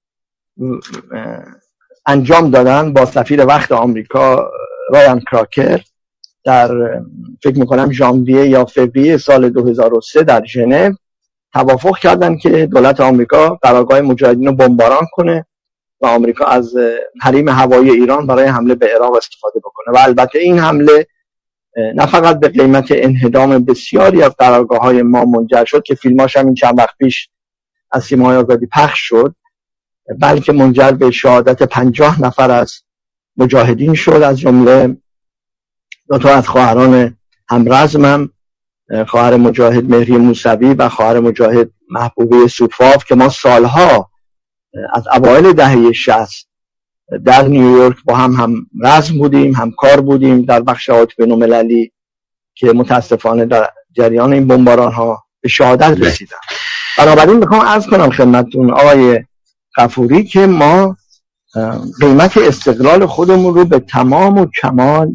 انجام دادن با سفیر وقت آمریکا رایان کراکر در فکر میکنم ژانویه یا فوریه سال 2003 در ژنو توافق کردن که دولت آمریکا قرارگاه مجاهدین رو بمباران کنه و آمریکا از حریم هوایی ایران برای حمله به عراق استفاده بکنه. و البته این حمله نه فقط به قیمت انهدام بسیاری از قرارگاه‌های ما منجر شد که فیلماش هم این چند وقت پیش از سیمای آزادی پخش شد، بلکه منجر به شهادت 50 نفر از مجاهدین شد، از جمله دو تا از خواهران همرزمم، خواهر مجاهد مهری موسوی و خواهر مجاهد محبوبه سوفاف که ما سالها از اوایل دهه 60 در نیویورک با هم رزم بودیم، همکار بودیم در بخش هیئت بین‌المللی که متاسفانه در جریان این بمباران ها به شهادت رسیدن. بنابراین میخوام عرض کنم خدمتتون آقای غفوری که ما قیمت استقلال خودمون رو به تمام و کمال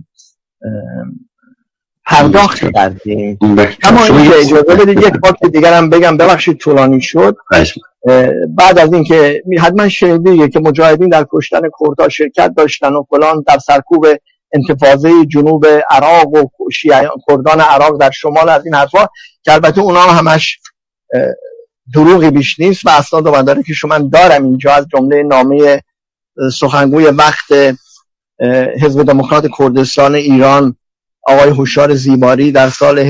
پرداخت کردیم. اما اینکه اجازه بدید یک بار دیگر هم بگم، ببخشید طولانی شد. بعد از اینکه حتما شنیدید که مجاهدین در کشتن کردها شرکت داشتن و فلان در سرکوب انتفاضه جنوب عراق و شیعیان کردان عراق در شمال، از این حرفا که البته اونا همش دروغی بیش نیست و اسناد و مدارکی که شما دارم اینجا، از جمله نامه سخنگوی وقت حزب دموکرات کردستان ایران آقای هوشیار زیباری در سال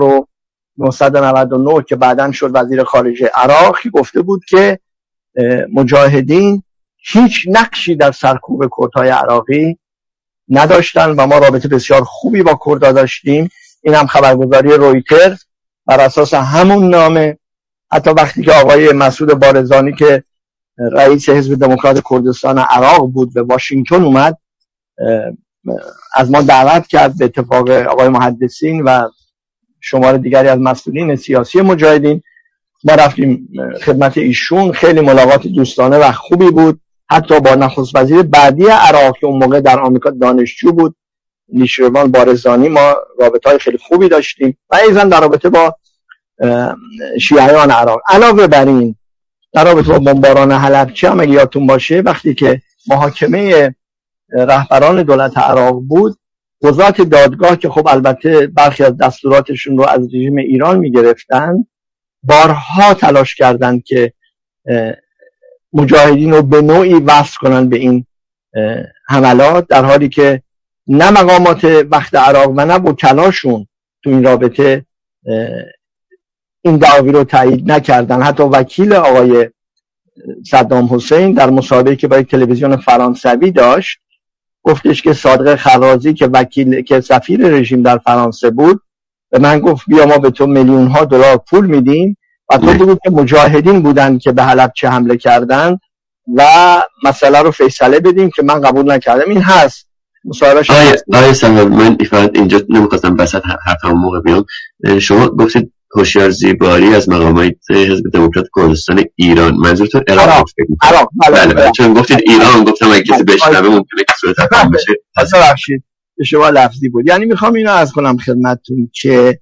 1999 که بعداً شد وزیر خارجه عراق، گفته بود که مجاهدین هیچ نقشی در سرکوب کردهای عراقی نداشتن و ما رابطه بسیار خوبی با کردها داشتیم. این هم خبرگزاری رویتر بر اساس همون نامه، حتی وقتی که آقای مسعود بارزانی که رئیس حزب دموکرات کردستان عراق بود به واشنگتن اومد، از ما دعوت کرد به اتفاق آقای محدثین و شمار دیگری از مسئولین سیاسی مجاهدین. ما رفتیم خدمت ایشون، خیلی ملاقات دوستانه و خوبی بود. حتی با نخست وزیر بعدی عراق که اون موقع در آمریکا دانشجو بود، نیشروان بارزانی، ما رابطه‌های خیلی خوبی داشتیم و ایضاً در رابطه با شیعیان عراق. علاوه بر این در رابطه با بمباران حلبچه هم اگه یادتون باشه، وقتی که محاکمه رهبران دولت عراق بود، قضات دادگاه که خب البته برخی از دستوراتشون رو از رژیم ایران میگرفتن، بارها تلاش کردند که مجاهدین رو به نوعی وصل کنن به این حملات، در حالی که نه مقامات وقت عراق و نه وکلاشون تو این رابطه این دعاوی رو تایید نکردن. حتی وکیل آقای صدام حسین در مصاحبه‌ای که با یک تلویزیون فرانسوی داشت گفتش که صادق خرازی که وکیل که سفیر رژیم در فرانسه بود به من گفت بیا ما به تو میلیون ها دلار پول میدیم و تو بگو که مجاهدین بودن که به حلبچه حمله کردن و مسئله رو فیصله بدیم، که من قبول نکردم. این هست مصاحبهش. آیه سلام، من فقط اینجا نمیخواستم وسط حرفم موقع بیام. شما گفتید هوشیار زیباری از مقامات حزب دموکرات کردستان ایران، منظورتون عراق؟ عراق. بله. چون گفتید ایران، گفتم اگه کسی بشنوه ممکنه که صورت افهام بشه. ببخشید اشتباه لفظی بود. یعنی میخوام اینو عرض کنم خدمتتون که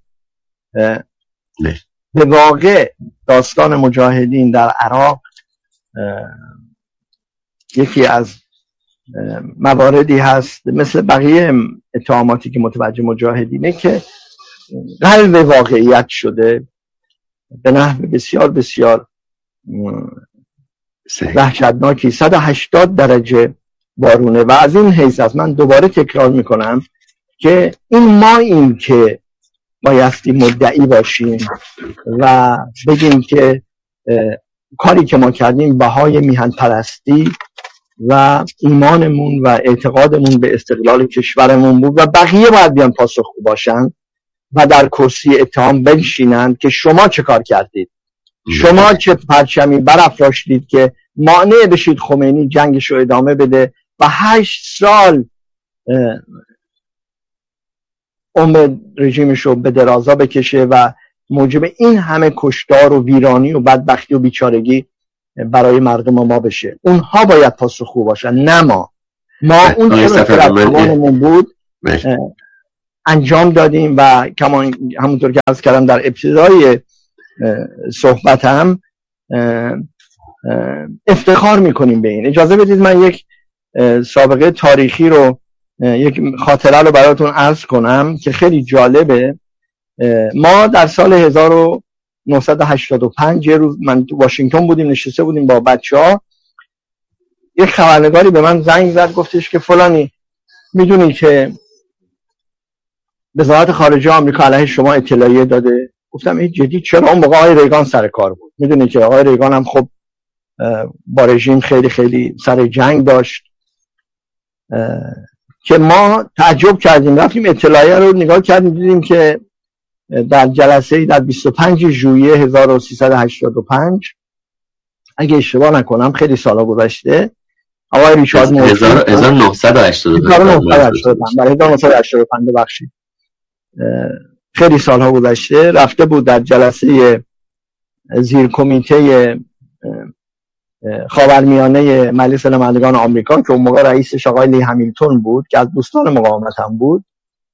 به واقع داستان مجاهدین در عراق یکی از مواردی هست مثل بقیه اتهاماتی که متوجه مجاهدینه که قلب واقعیت شده به نحو بسیار بسیار وحشتناکی. 180 درجه بارونه و از این حیث است من دوباره تکرار میکنم که این که بایستی مدعی باشیم و بگیم که کاری که ما کردیم بهای میهن پرستی و ایمانمون و اعتقادمون به استقلال کشورمون بود و بقیه باید بیان پاسخگو باشن و در کرسی اتهام بنشینند که شما چه کار کردید، شما چه پرچمی برافراشتید که مانع بشید خمینی جنگش رو ادامه بده و 8 سال عمر رژیمش رو به درازا بکشه و موجب این همه کشتار و ویرانی و بدبختی و بیچارگی برای مردم ما بشه. اونها باید پاسخگو باشن، نه ما اون چرا که توانمون بود انجام دادیم و همونطور که عرض کردم در ابتدای صحبتم افتخار میکنیم به این. اجازه بدید من یک سابقه تاریخی رو، یک خاطره رو براتون عرض کنم که خیلی جالبه. ما در سال 1985 یه روز من تو واشنگتن بودیم، نشسته بودیم با بچه‌ها، یک خبرنگاری به من زنگ زد، گفتش که فلانی میدونی که وزارت خارجه آمریکا علیه شما اطلاعیه داده؟ گفتم این جدی؟ چرا؟ اون موقع آقای ریگان سر کار بود، میدونی که آقای ریگان هم خب با رژیم خیلی خیلی سر جنگ داشت. که ما تعجب کردیم، رفتیم اطلاعیه رو نگاه کردیم، دیدیم که در جلسه در 25 ژوئیه 1385 اگه اشتباه نکنم، خیلی سالا گذشته، آقای ریچارد مورفی 1985 ببخشید، خیلی سالها گذشته، رفته بود در جلسه زیر کمیته خاورمیانه مجلس نمایندگان آمریکا که اون موقع رئیسش آقای لی همیلتون بود که از دوستان مقاومت هم بود،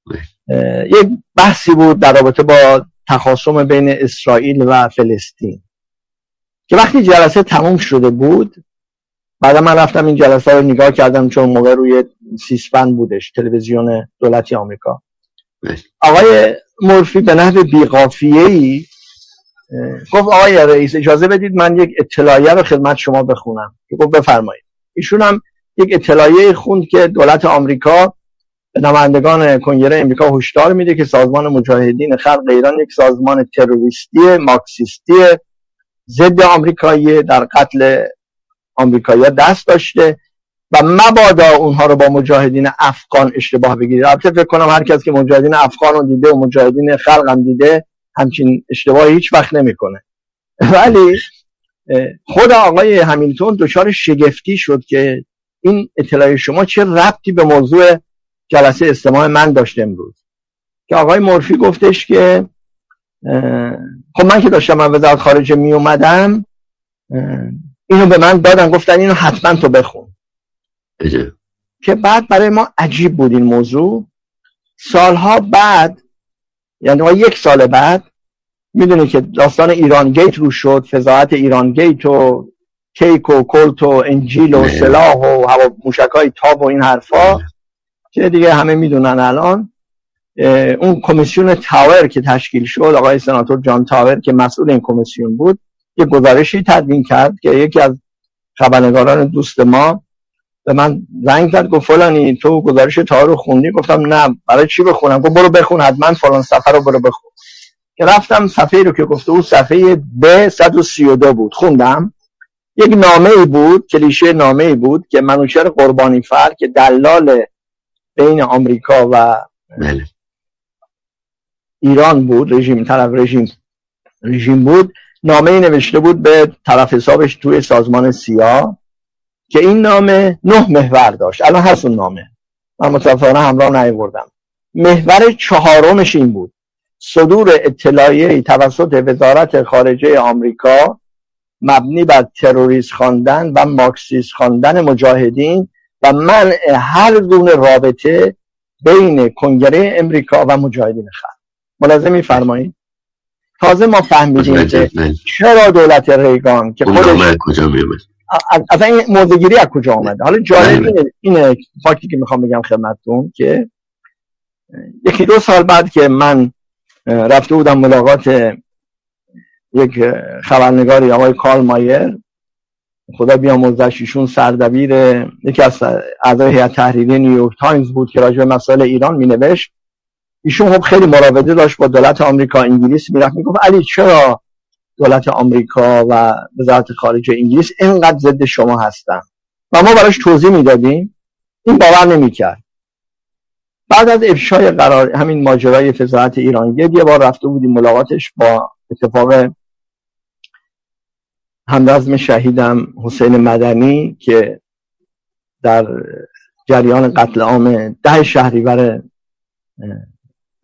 یک بحثی بود در رابطه با تخاصم بین اسرائیل و فلسطین که وقتی جلسه تموم شده بود، بعد من رفتم این جلسه رو نگاه کردم چون موقع روی سیسپن بودش، تلویزیون دولتی آمریکا. آقای مورفی به نحو بی‌قافیه‌ای گفت آقای رئیس اجازه بدید من یک اطلاعیه رو خدمت شما بخونم. گفت بفرمایید. ایشون هم یک اطلاعیه خوند که دولت آمریکا به نمایندگان کنگره آمریکا هشدار میده که سازمان مجاهدین خلق ایران یک سازمان تروریستی مارکسیستی ضد آمریکایی در قتل آمریکایی‌ها دست داشته و مبادا اونها رو با مجاهدین افغان اشتباه بگیرید. البته فکر کنم هر کس که مجاهدین افغان رو دیده و مجاهدین خلق هم دیده همچین اشتباهی هیچ وقت نمیکنه. ولی خود آقای همیلتون دچار شگفتی شد که این اطلاعیه شما چه ربطی به موضوع جلسه استماع من داشته امروز. که آقای مورفی گفتش که خب من که داشتم من وزارت خارجه می اومدم اینو به من دادن، گفتن اینو حتما تو بخون. که بعد برای ما عجیب بود این موضوع. سالها بعد، یعنی 1 سال بعد، میدونی که داستان ایران گیت رو شد، فضاحت ایران گیت و کیک و کلت و انجیل و سلاح و موشکای تاب و این حرفا که دیگه همه میدونن الان. اون کمیسیون تاور که تشکیل شد، آقای سناتور جان تاور که مسئول این کمیسیون بود، یه گزارشی تدوین کرد که یکی از خبرنگاران دوست ما به من زنگ زد، گفت فلانی تو گزارش تاور رو خوندی؟ گفتم نه، برای چی بخونم؟ گفت برو بخون حتما فلان صفحه رو برو بخون. که رفتم صفحه رو که گفته اون صفحه ب 132 بود، خوندم. یک نامه‌ای بود، کلیشه نامه‌ای بود که منوچهر قربانی فر که دلال بین آمریکا و ایران بود، رژیم بود، نامه‌ای نوشته بود به طرف حسابش توی سازمان سیا که این نامه 9 محور داشت. الان هست اون نامه، من متأسفانه همراه نیاوردم. محور 4مش این بود: صدور اطلاعیه‌ای توسط وزارت خارجه آمریکا مبنی بر تروریست خواندن و مارکسیست خواندن مجاهدین و منع هر گونه رابطه بین کنگره امریکا و مجاهدین خلق. ملاحظه می‌فرمایید؟ تازه ما فهمیدیم که چرا دولت ریگان که خودش کجا میومد، اصلا این موضوعگیری از کجا آمده. حالا جالب اینه فاکتی که میخوام بگم خدمتتون که 1-2 سال بعد که من رفته بودم ملاقات یک خبرنگاری آقای کارل مایر، خدا بیامرزش، ایشون سردبیر یکی از اعضای هیئت تحریریه نیویورک تایمز بود که راجع به مسائل ایران مینوشت. ایشون خب خیلی مراوده داشت با دولت آمریکا. انگلیس میرفت میگفت علی چرا دولت آمریکا و وزارت خارجه انگلیس اینقدر ضد شما هستن؟ و ما براش توضیح میدادیم، این باور نمیکرد. بعد از افشای قرار همین ماجرای فضاحت ایران یه بار رفته بودیم ملاقاتش، با اتفاق همرزم شهیدم حسین مدنی که در جریان قتل عام 10 شهریور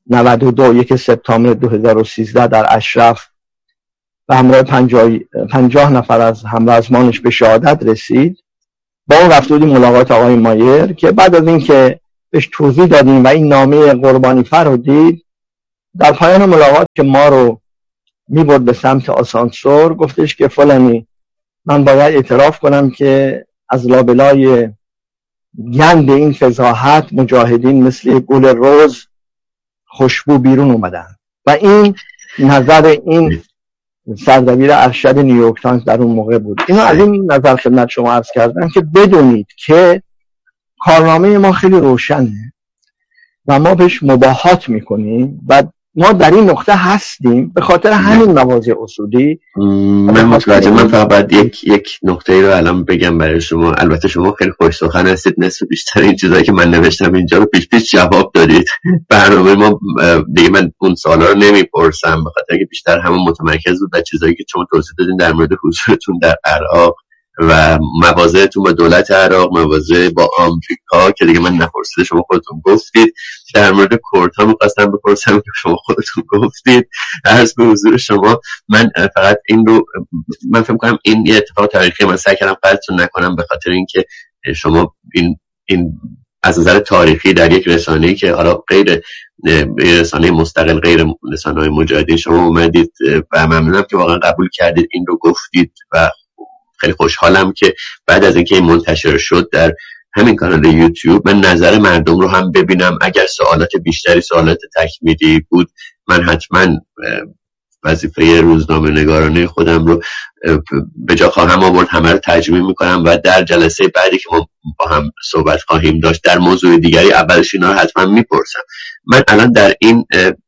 92 1 سپتامبر 2013 در اشرف و همراه 50 نفر از همراهمانش به شهادت رسید. با اون رفت بودیم ملاقات آقای مایر که بعد از این که بهش توضیح دادیم و این نامه قربانی فر رو دید، در پایان ملاقات که ما رو میبرد به سمت آسانسور گفتش که فلانی من باید اعتراف کنم که از لابلای گند این فضاحت مجاهدین مثل گل رز خوشبو بیرون اومدن. و این نظر این سردبیر ارشد نیویورک تایمز در اون موقع بود. اینو از این نظر خدمت شما عرض کردم که بدونید که کارنامه ما خیلی روشنه و ما بهش مباهات میکنیم و ما در این نقطه هستیم به خاطر همین مواضع اصولی. من متوجه. من فقط باید یک نقطه رو الان بگم برای شما. البته شما خیلی خوش سخن هستید، نصف بیشتر این چیزایی که من نوشتم اینجا رو پیش جواب دادید. برنامه ما دیگه من اون سوالا رو نمیپرسم به خاطر اینکه بیشتر همون متمرکز بود بر چیزایی که شما توضیح دادین در مورد حضورتون در عراق و مواضعتون با دولت عراق، مواضع با آمریکا که دیگه من نپرسیده شما خودتون گفتید. در مورد کردها می‌خواستم بپرسم که شما خودتون گفتید. عرض به حضور شما من فقط این رو من فکر می‌کنم این یه اتفاق تاریخی، من سعی کردم قطعتون نکنم به خاطر اینکه شما این از نظر تاریخی در یک رسانه‌ای که حالا غیر رسانه مستقل، غیر رسانه‌های مجاهدین شما اومدید و ممنونم که واقعا قبول کردید این رو گفتید و خیلی خوشحالم که بعد از اینکه این منتشر شد در همین کانال یوتیوب من نظر مردم رو هم ببینم. اگر سوالات بیشتری، سوالات تکمیلی بود، من حتما وظیفه روزنامه نگارانه خودم رو به جا خواهم آورد، همه رو ترجمه میکنم و در جلسه بعدی که ما با هم صحبت خواهیم داشت در موضوع دیگری اولش اینا رو حتما میپرسم. من الان در این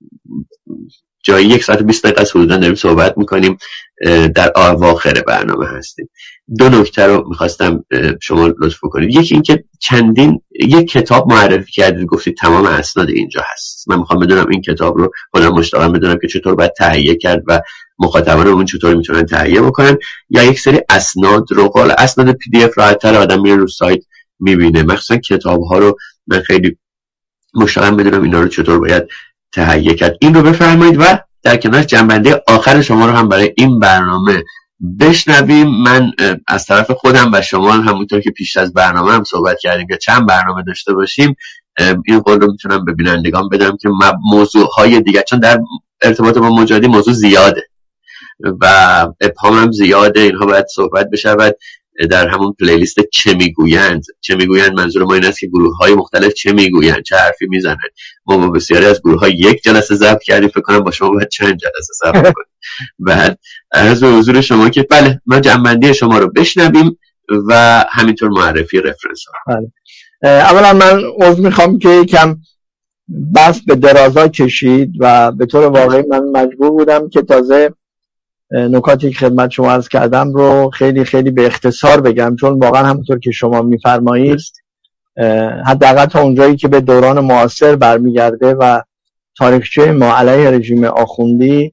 جایی 1 ساعت و 20 دقیقه حدوداً داریم صحبت میکنیم، در اواخر برنامه هستیم. 2 نکته رو میخواستم شما لطف کنید. یکی این که یک کتاب معرفی کردید، گفتید تمام اسناد اینجا هست. من میخوام بدونم این کتاب رو خودم مشتاقم بدونم که چطور باید تهیه کرد و مخاطبان اون چطور میتونن تهیه بکنن، یا یک سری اسناد رو، حالا اسناد PDF راحت‌تر آدم میره رو سایت میبینه، مخصوصا کتاب ها رو من خیلی مشتاقم بدونم اینا رو چطور باید تهیه کرد. این رو بفرمایید و در کنار جنبنده آخر شما رو هم برای این برنامه بشنویم. من از طرف خودم و شما همونطور که پیش از برنامه هم صحبت کردیم که چند برنامه داشته باشیم، این قول رو میتونم به بینندگان بدم که موضوعهای دیگه، چون در ارتباط با مجاهدی موضوع زیاده و ابهام هم زیاده، اینها باید صحبت بشود در همون پلیلیست چه میگویند منظور ما این است که گروه‌های مختلف چه میگویند، چه حرفی میزنن. ما با بسیاری از گروه‌ها 1 جلسه ضبط کردیم، فکر کنم با شما باید چند جلسه ضبط کنیم. بعد عرض به حضور شما که بله ما جنبندی شما رو بشنویم و همینطور معرفی رفرنس ها. بله. اولا من عذر میخوام که یکم بحث به درازا کشید و به طور واقعی من مجبور بودم که تازه نکاتی که خدمت شما عرض کردم رو خیلی خیلی به اختصار بگم، چون واقعا همونطور که شما میفرمایید حداقل تا اونجایی که به دوران معاصر برمیگرده و تاریخچه ما علیه رژیم آخوندی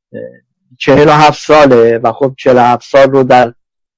47 ساله و خب 47 سال رو در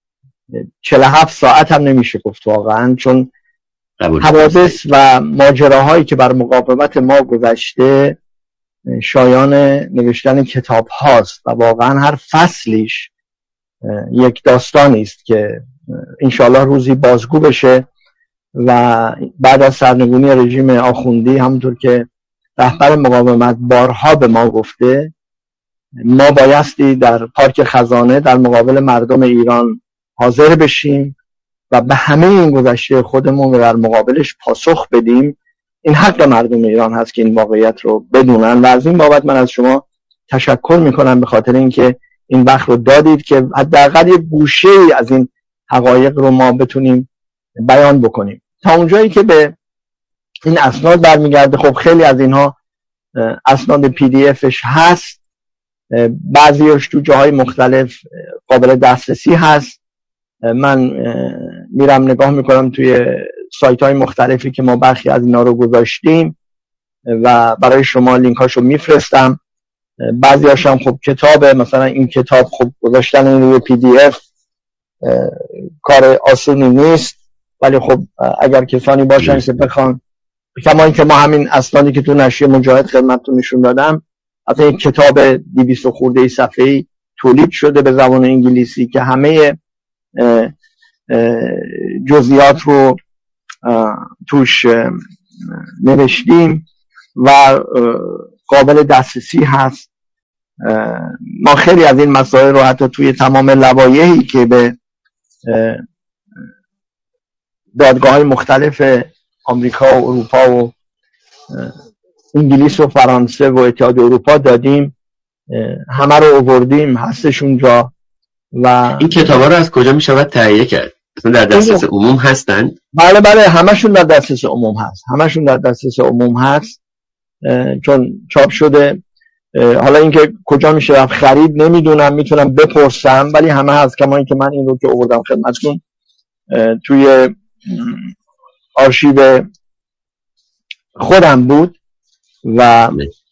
47 ساعت هم نمیشه گفت واقعا، چون حوادث و ماجراهایی که بر مقاومت ما گذشته شایان نوشتن کتاب هاست و واقعا هر فصلیش یک داستانی است که انشالله روزی بازگو بشه و بعد از سرنگونی رژیم آخوندی همونطور که رهبر مقاومت بارها به ما گفته، ما بایستی در پارک خزانه در مقابل مردم ایران حاضر بشیم و به همه این گذشته خودمون در مقابلش پاسخ بدیم. این حق مردم ایران هست که این واقعیت رو بدونن و از این بابت من از شما تشکر میکنم به خاطر اینکه این وقت رو دادید که حداقل یه گوشه‌ای از این حقایق رو ما بتونیم بیان بکنیم. تا اونجایی که به این اسناد برمیگرده، خب خیلی از اینها اسناد PDFش هست، بعضیش تو جاهای مختلف قابل دسترسی هست. من میرم نگاه میکنم توی سایت های مختلفی که ما برخی از اینا رو گذاشتیم و برای شما لینک هاشو میفرستم. بعضی هاشم خب کتابه، مثلا این کتاب خب گذاشتن این روی PDF کار آسونی نیست، ولی خب اگر کسانی باشن که بخوان کما اینکه ما همین اسنادی که تو نشریه مجاهد خدمتتون نشون دادم، از یک کتاب 200 خورده صفحه‌ای تولید شده به زبان انگلیسی که همه جزئیات رو توش نوشتیم و قابل دسترسی هست. ما خیلی از این مسائل رو حتی توی تمام لوایحی که به دادگاه‌های مختلف آمریکا و اروپا و انگلیس و فرانسه و اتحادیه اروپا دادیم، همه رو آوردیم، هستش اونجا. و این کتابا رو از کجا می شود تهیه کرد؟ مثلا در دسترس عموم هستند؟ بله همشون در دسترس عموم هست. چون چاپ شده. حالا اینکه کجا میشه رفت خرید نمیدونم، میتونم بپرسم، ولی همه هست. کما اینکه من این رو که آوردم خدمتتون توی آرشیو خودم بود و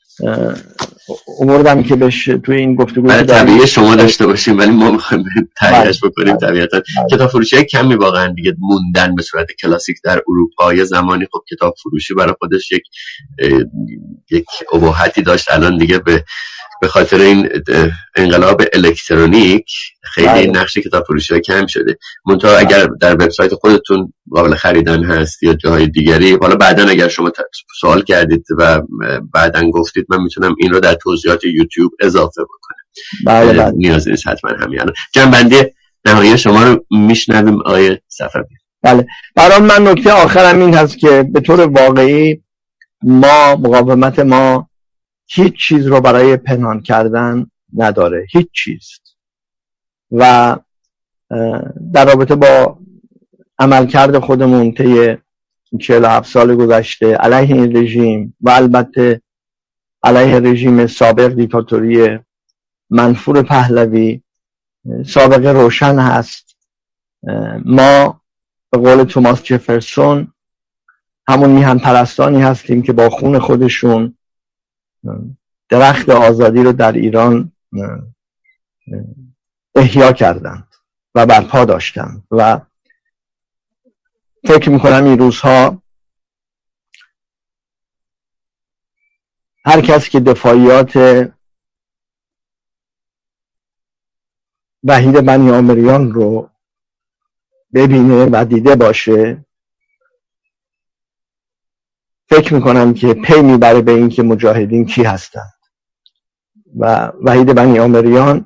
آوردم که بهش توی این گفتگو طبیعی شما داشته باشیم، ولی ما میخوایم تهیه‌اش بکنیم. طبیعتا کتاب فروشی کمی واقعا دیگه موندن به صورت کلاسیک در اروپا. یه زمانی خب کتاب فروشی برای خودش یک اباحتی داشت، الان دیگه به خاطر این انقلاب الکترونیک خیلی نقش کتاب فروشی کم شده. منتها اگر در وبسایت خودتون قابل خریدن هست یا جاهای دیگری، حالا بعداً اگر شما سوال کردید و بعداً گفتید، من میتونم این رو در توضیحات یوتیوب اضافه بکنم. بله. نیاز نیست حتما همین الان. جنبندی نهایی شما رو میشنویم آقای صفوی. بله، برای من نکته آخرم این هست که به طور واقعی مقاومت ما هیچ چیز رو برای پنهان کردن نداره، هیچ چیز. و در رابطه با عملکرد خودمون طی 47 سال گذشته علیه این رژیم و البته علیه رژیم سابق دیکتاتوری منفور پهلوی سابقه روشن هست. ما به قول توماس جفرسون همون میهن پرستانی هستیم که با خون خودشون درخت آزادی رو در ایران احیا کردند و برپا داشتند و فکر میکنم این روزها هر کس که دفاعیات وحید بنی آمریان رو ببینه و دیده باشه، فکر میکنم که پی میبره به این که مجاهدین کی هستند. و وحید بنی آمریان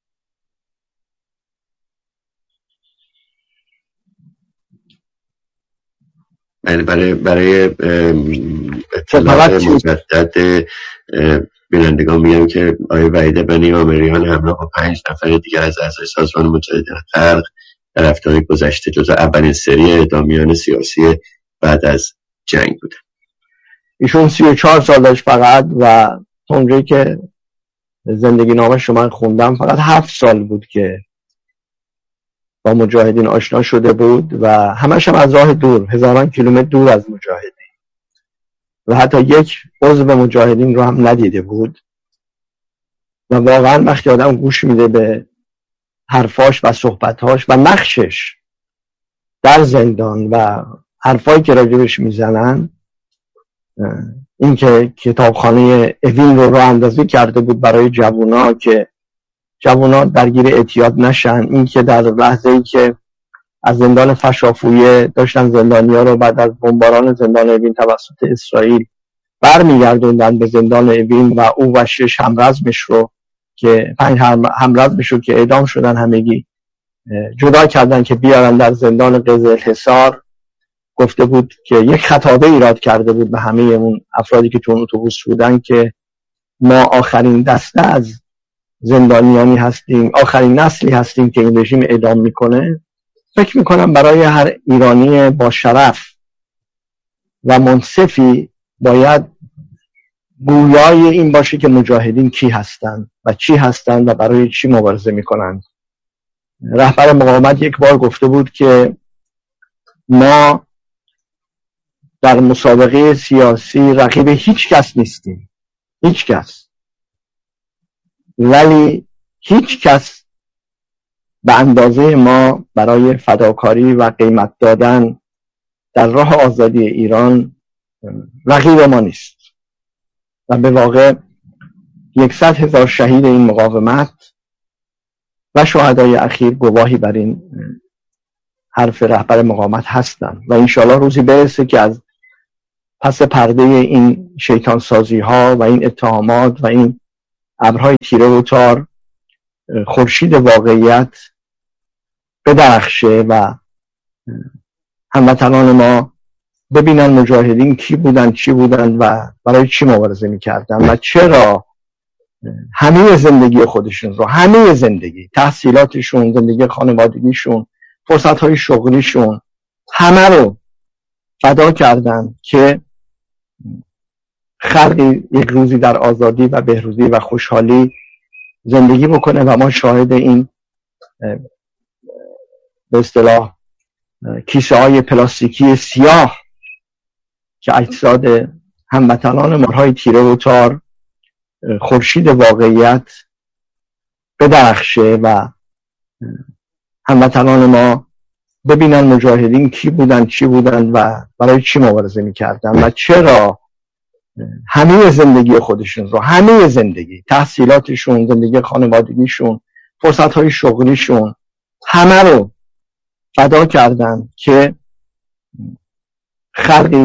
برای اطلاع مجدد بینندگان میگم که آقای وحید بنی آمریان همراه با 5 نفر دیگر از اعضای سازمان مجاهدین خلق در هفته‌های گذشته جزو اولین سری اعدامیان سیاسی بعد از جنگ بودن. ایشون 34 سال داشت فقط و اونجایی که زندگی نامه شما خوندم فقط 7 سال بود که با مجاهدین آشنا شده بود و همش هم از راه دور، هزاران کیلومتر دور از مجاهدین، و حتی یک عضو مجاهدین رو هم ندیده بود. و واقعا وقتی آدم گوش میده به حرفاش و صحبتاش و نقشش در زندان و حرفایی که راجبش میزنن، این که کتابخانه اوین رو راه اندازی کرده بود برای جوونا که جوونا درگیر اعتیاد نشن، این که در لحظه‌ای که از زندان فشافویه داشتن زندانی‌ها رو بعد از بمباران زندان اوین توسط اسرائیل برمیگردوندن به زندان اوین و او و 6 همرزمش رو که 5 همرزمش رو که اعدام شدن همگی جدا کردن که بیارن در زندان قزلحصار. گفته بود که یک خطابه ایراد کرده بود به همه اون افرادی که تو اتوبوس بودن که ما آخرین دسته از زندانیانی هستیم، آخرین نسلی هستیم که این رژیم اعدام میکنه. فکر میکنم برای هر ایرانی با شرف و منصفی باید گویای این باشه که مجاهدین کی هستند و چی هستند و برای چی مبارزه میکنند. رهبر مقاومت یک بار گفته بود که ما در مسابقه سیاسی رقیب هیچ کس نیستیم، هیچ کس، ولی هیچ کس به اندازه ما برای فداکاری و قیمت دادن در راه آزادی ایران رقیب ما نیست و به واقع 100,000 شهید این مقاومت و شهدای اخیر گواهی بر این حرف رهبر مقاومت هستند و انشالله روزی برسه که از پس پرده این شیطان سازی ها و این اتهامات و این ابرهای تیره و تار خورشید واقعیت بدرخشه و هموطنان ما ببینن مجاهدین کی بودن، چی بودن و برای چی مبارزه میکردن و چرا همه زندگی خودشون رو، همه زندگی، تحصیلاتشون، زندگی خانوادگیشون، فرصتهای شغلیشون، همه رو فدا کردن که خلقی یک روزی در آزادی و بهروزی و خوشحالی زندگی بکنه و ما شاهد این به اصطلاح کیسه های پلاستیکی سیاه که اجساد هموطنان مارهای تیره و تار خورشید واقعیت بدرخشه و هموطنان ما ببینن مجاهدین کی بودن، چی بودن و برای چی مبارزه میکردن و چرا همه زندگی خودشون رو، همه زندگی، تحصیلاتشون، زندگی خانوادگیشون، فرصتهای شغلیشون، همه رو فدا کردن که خلقی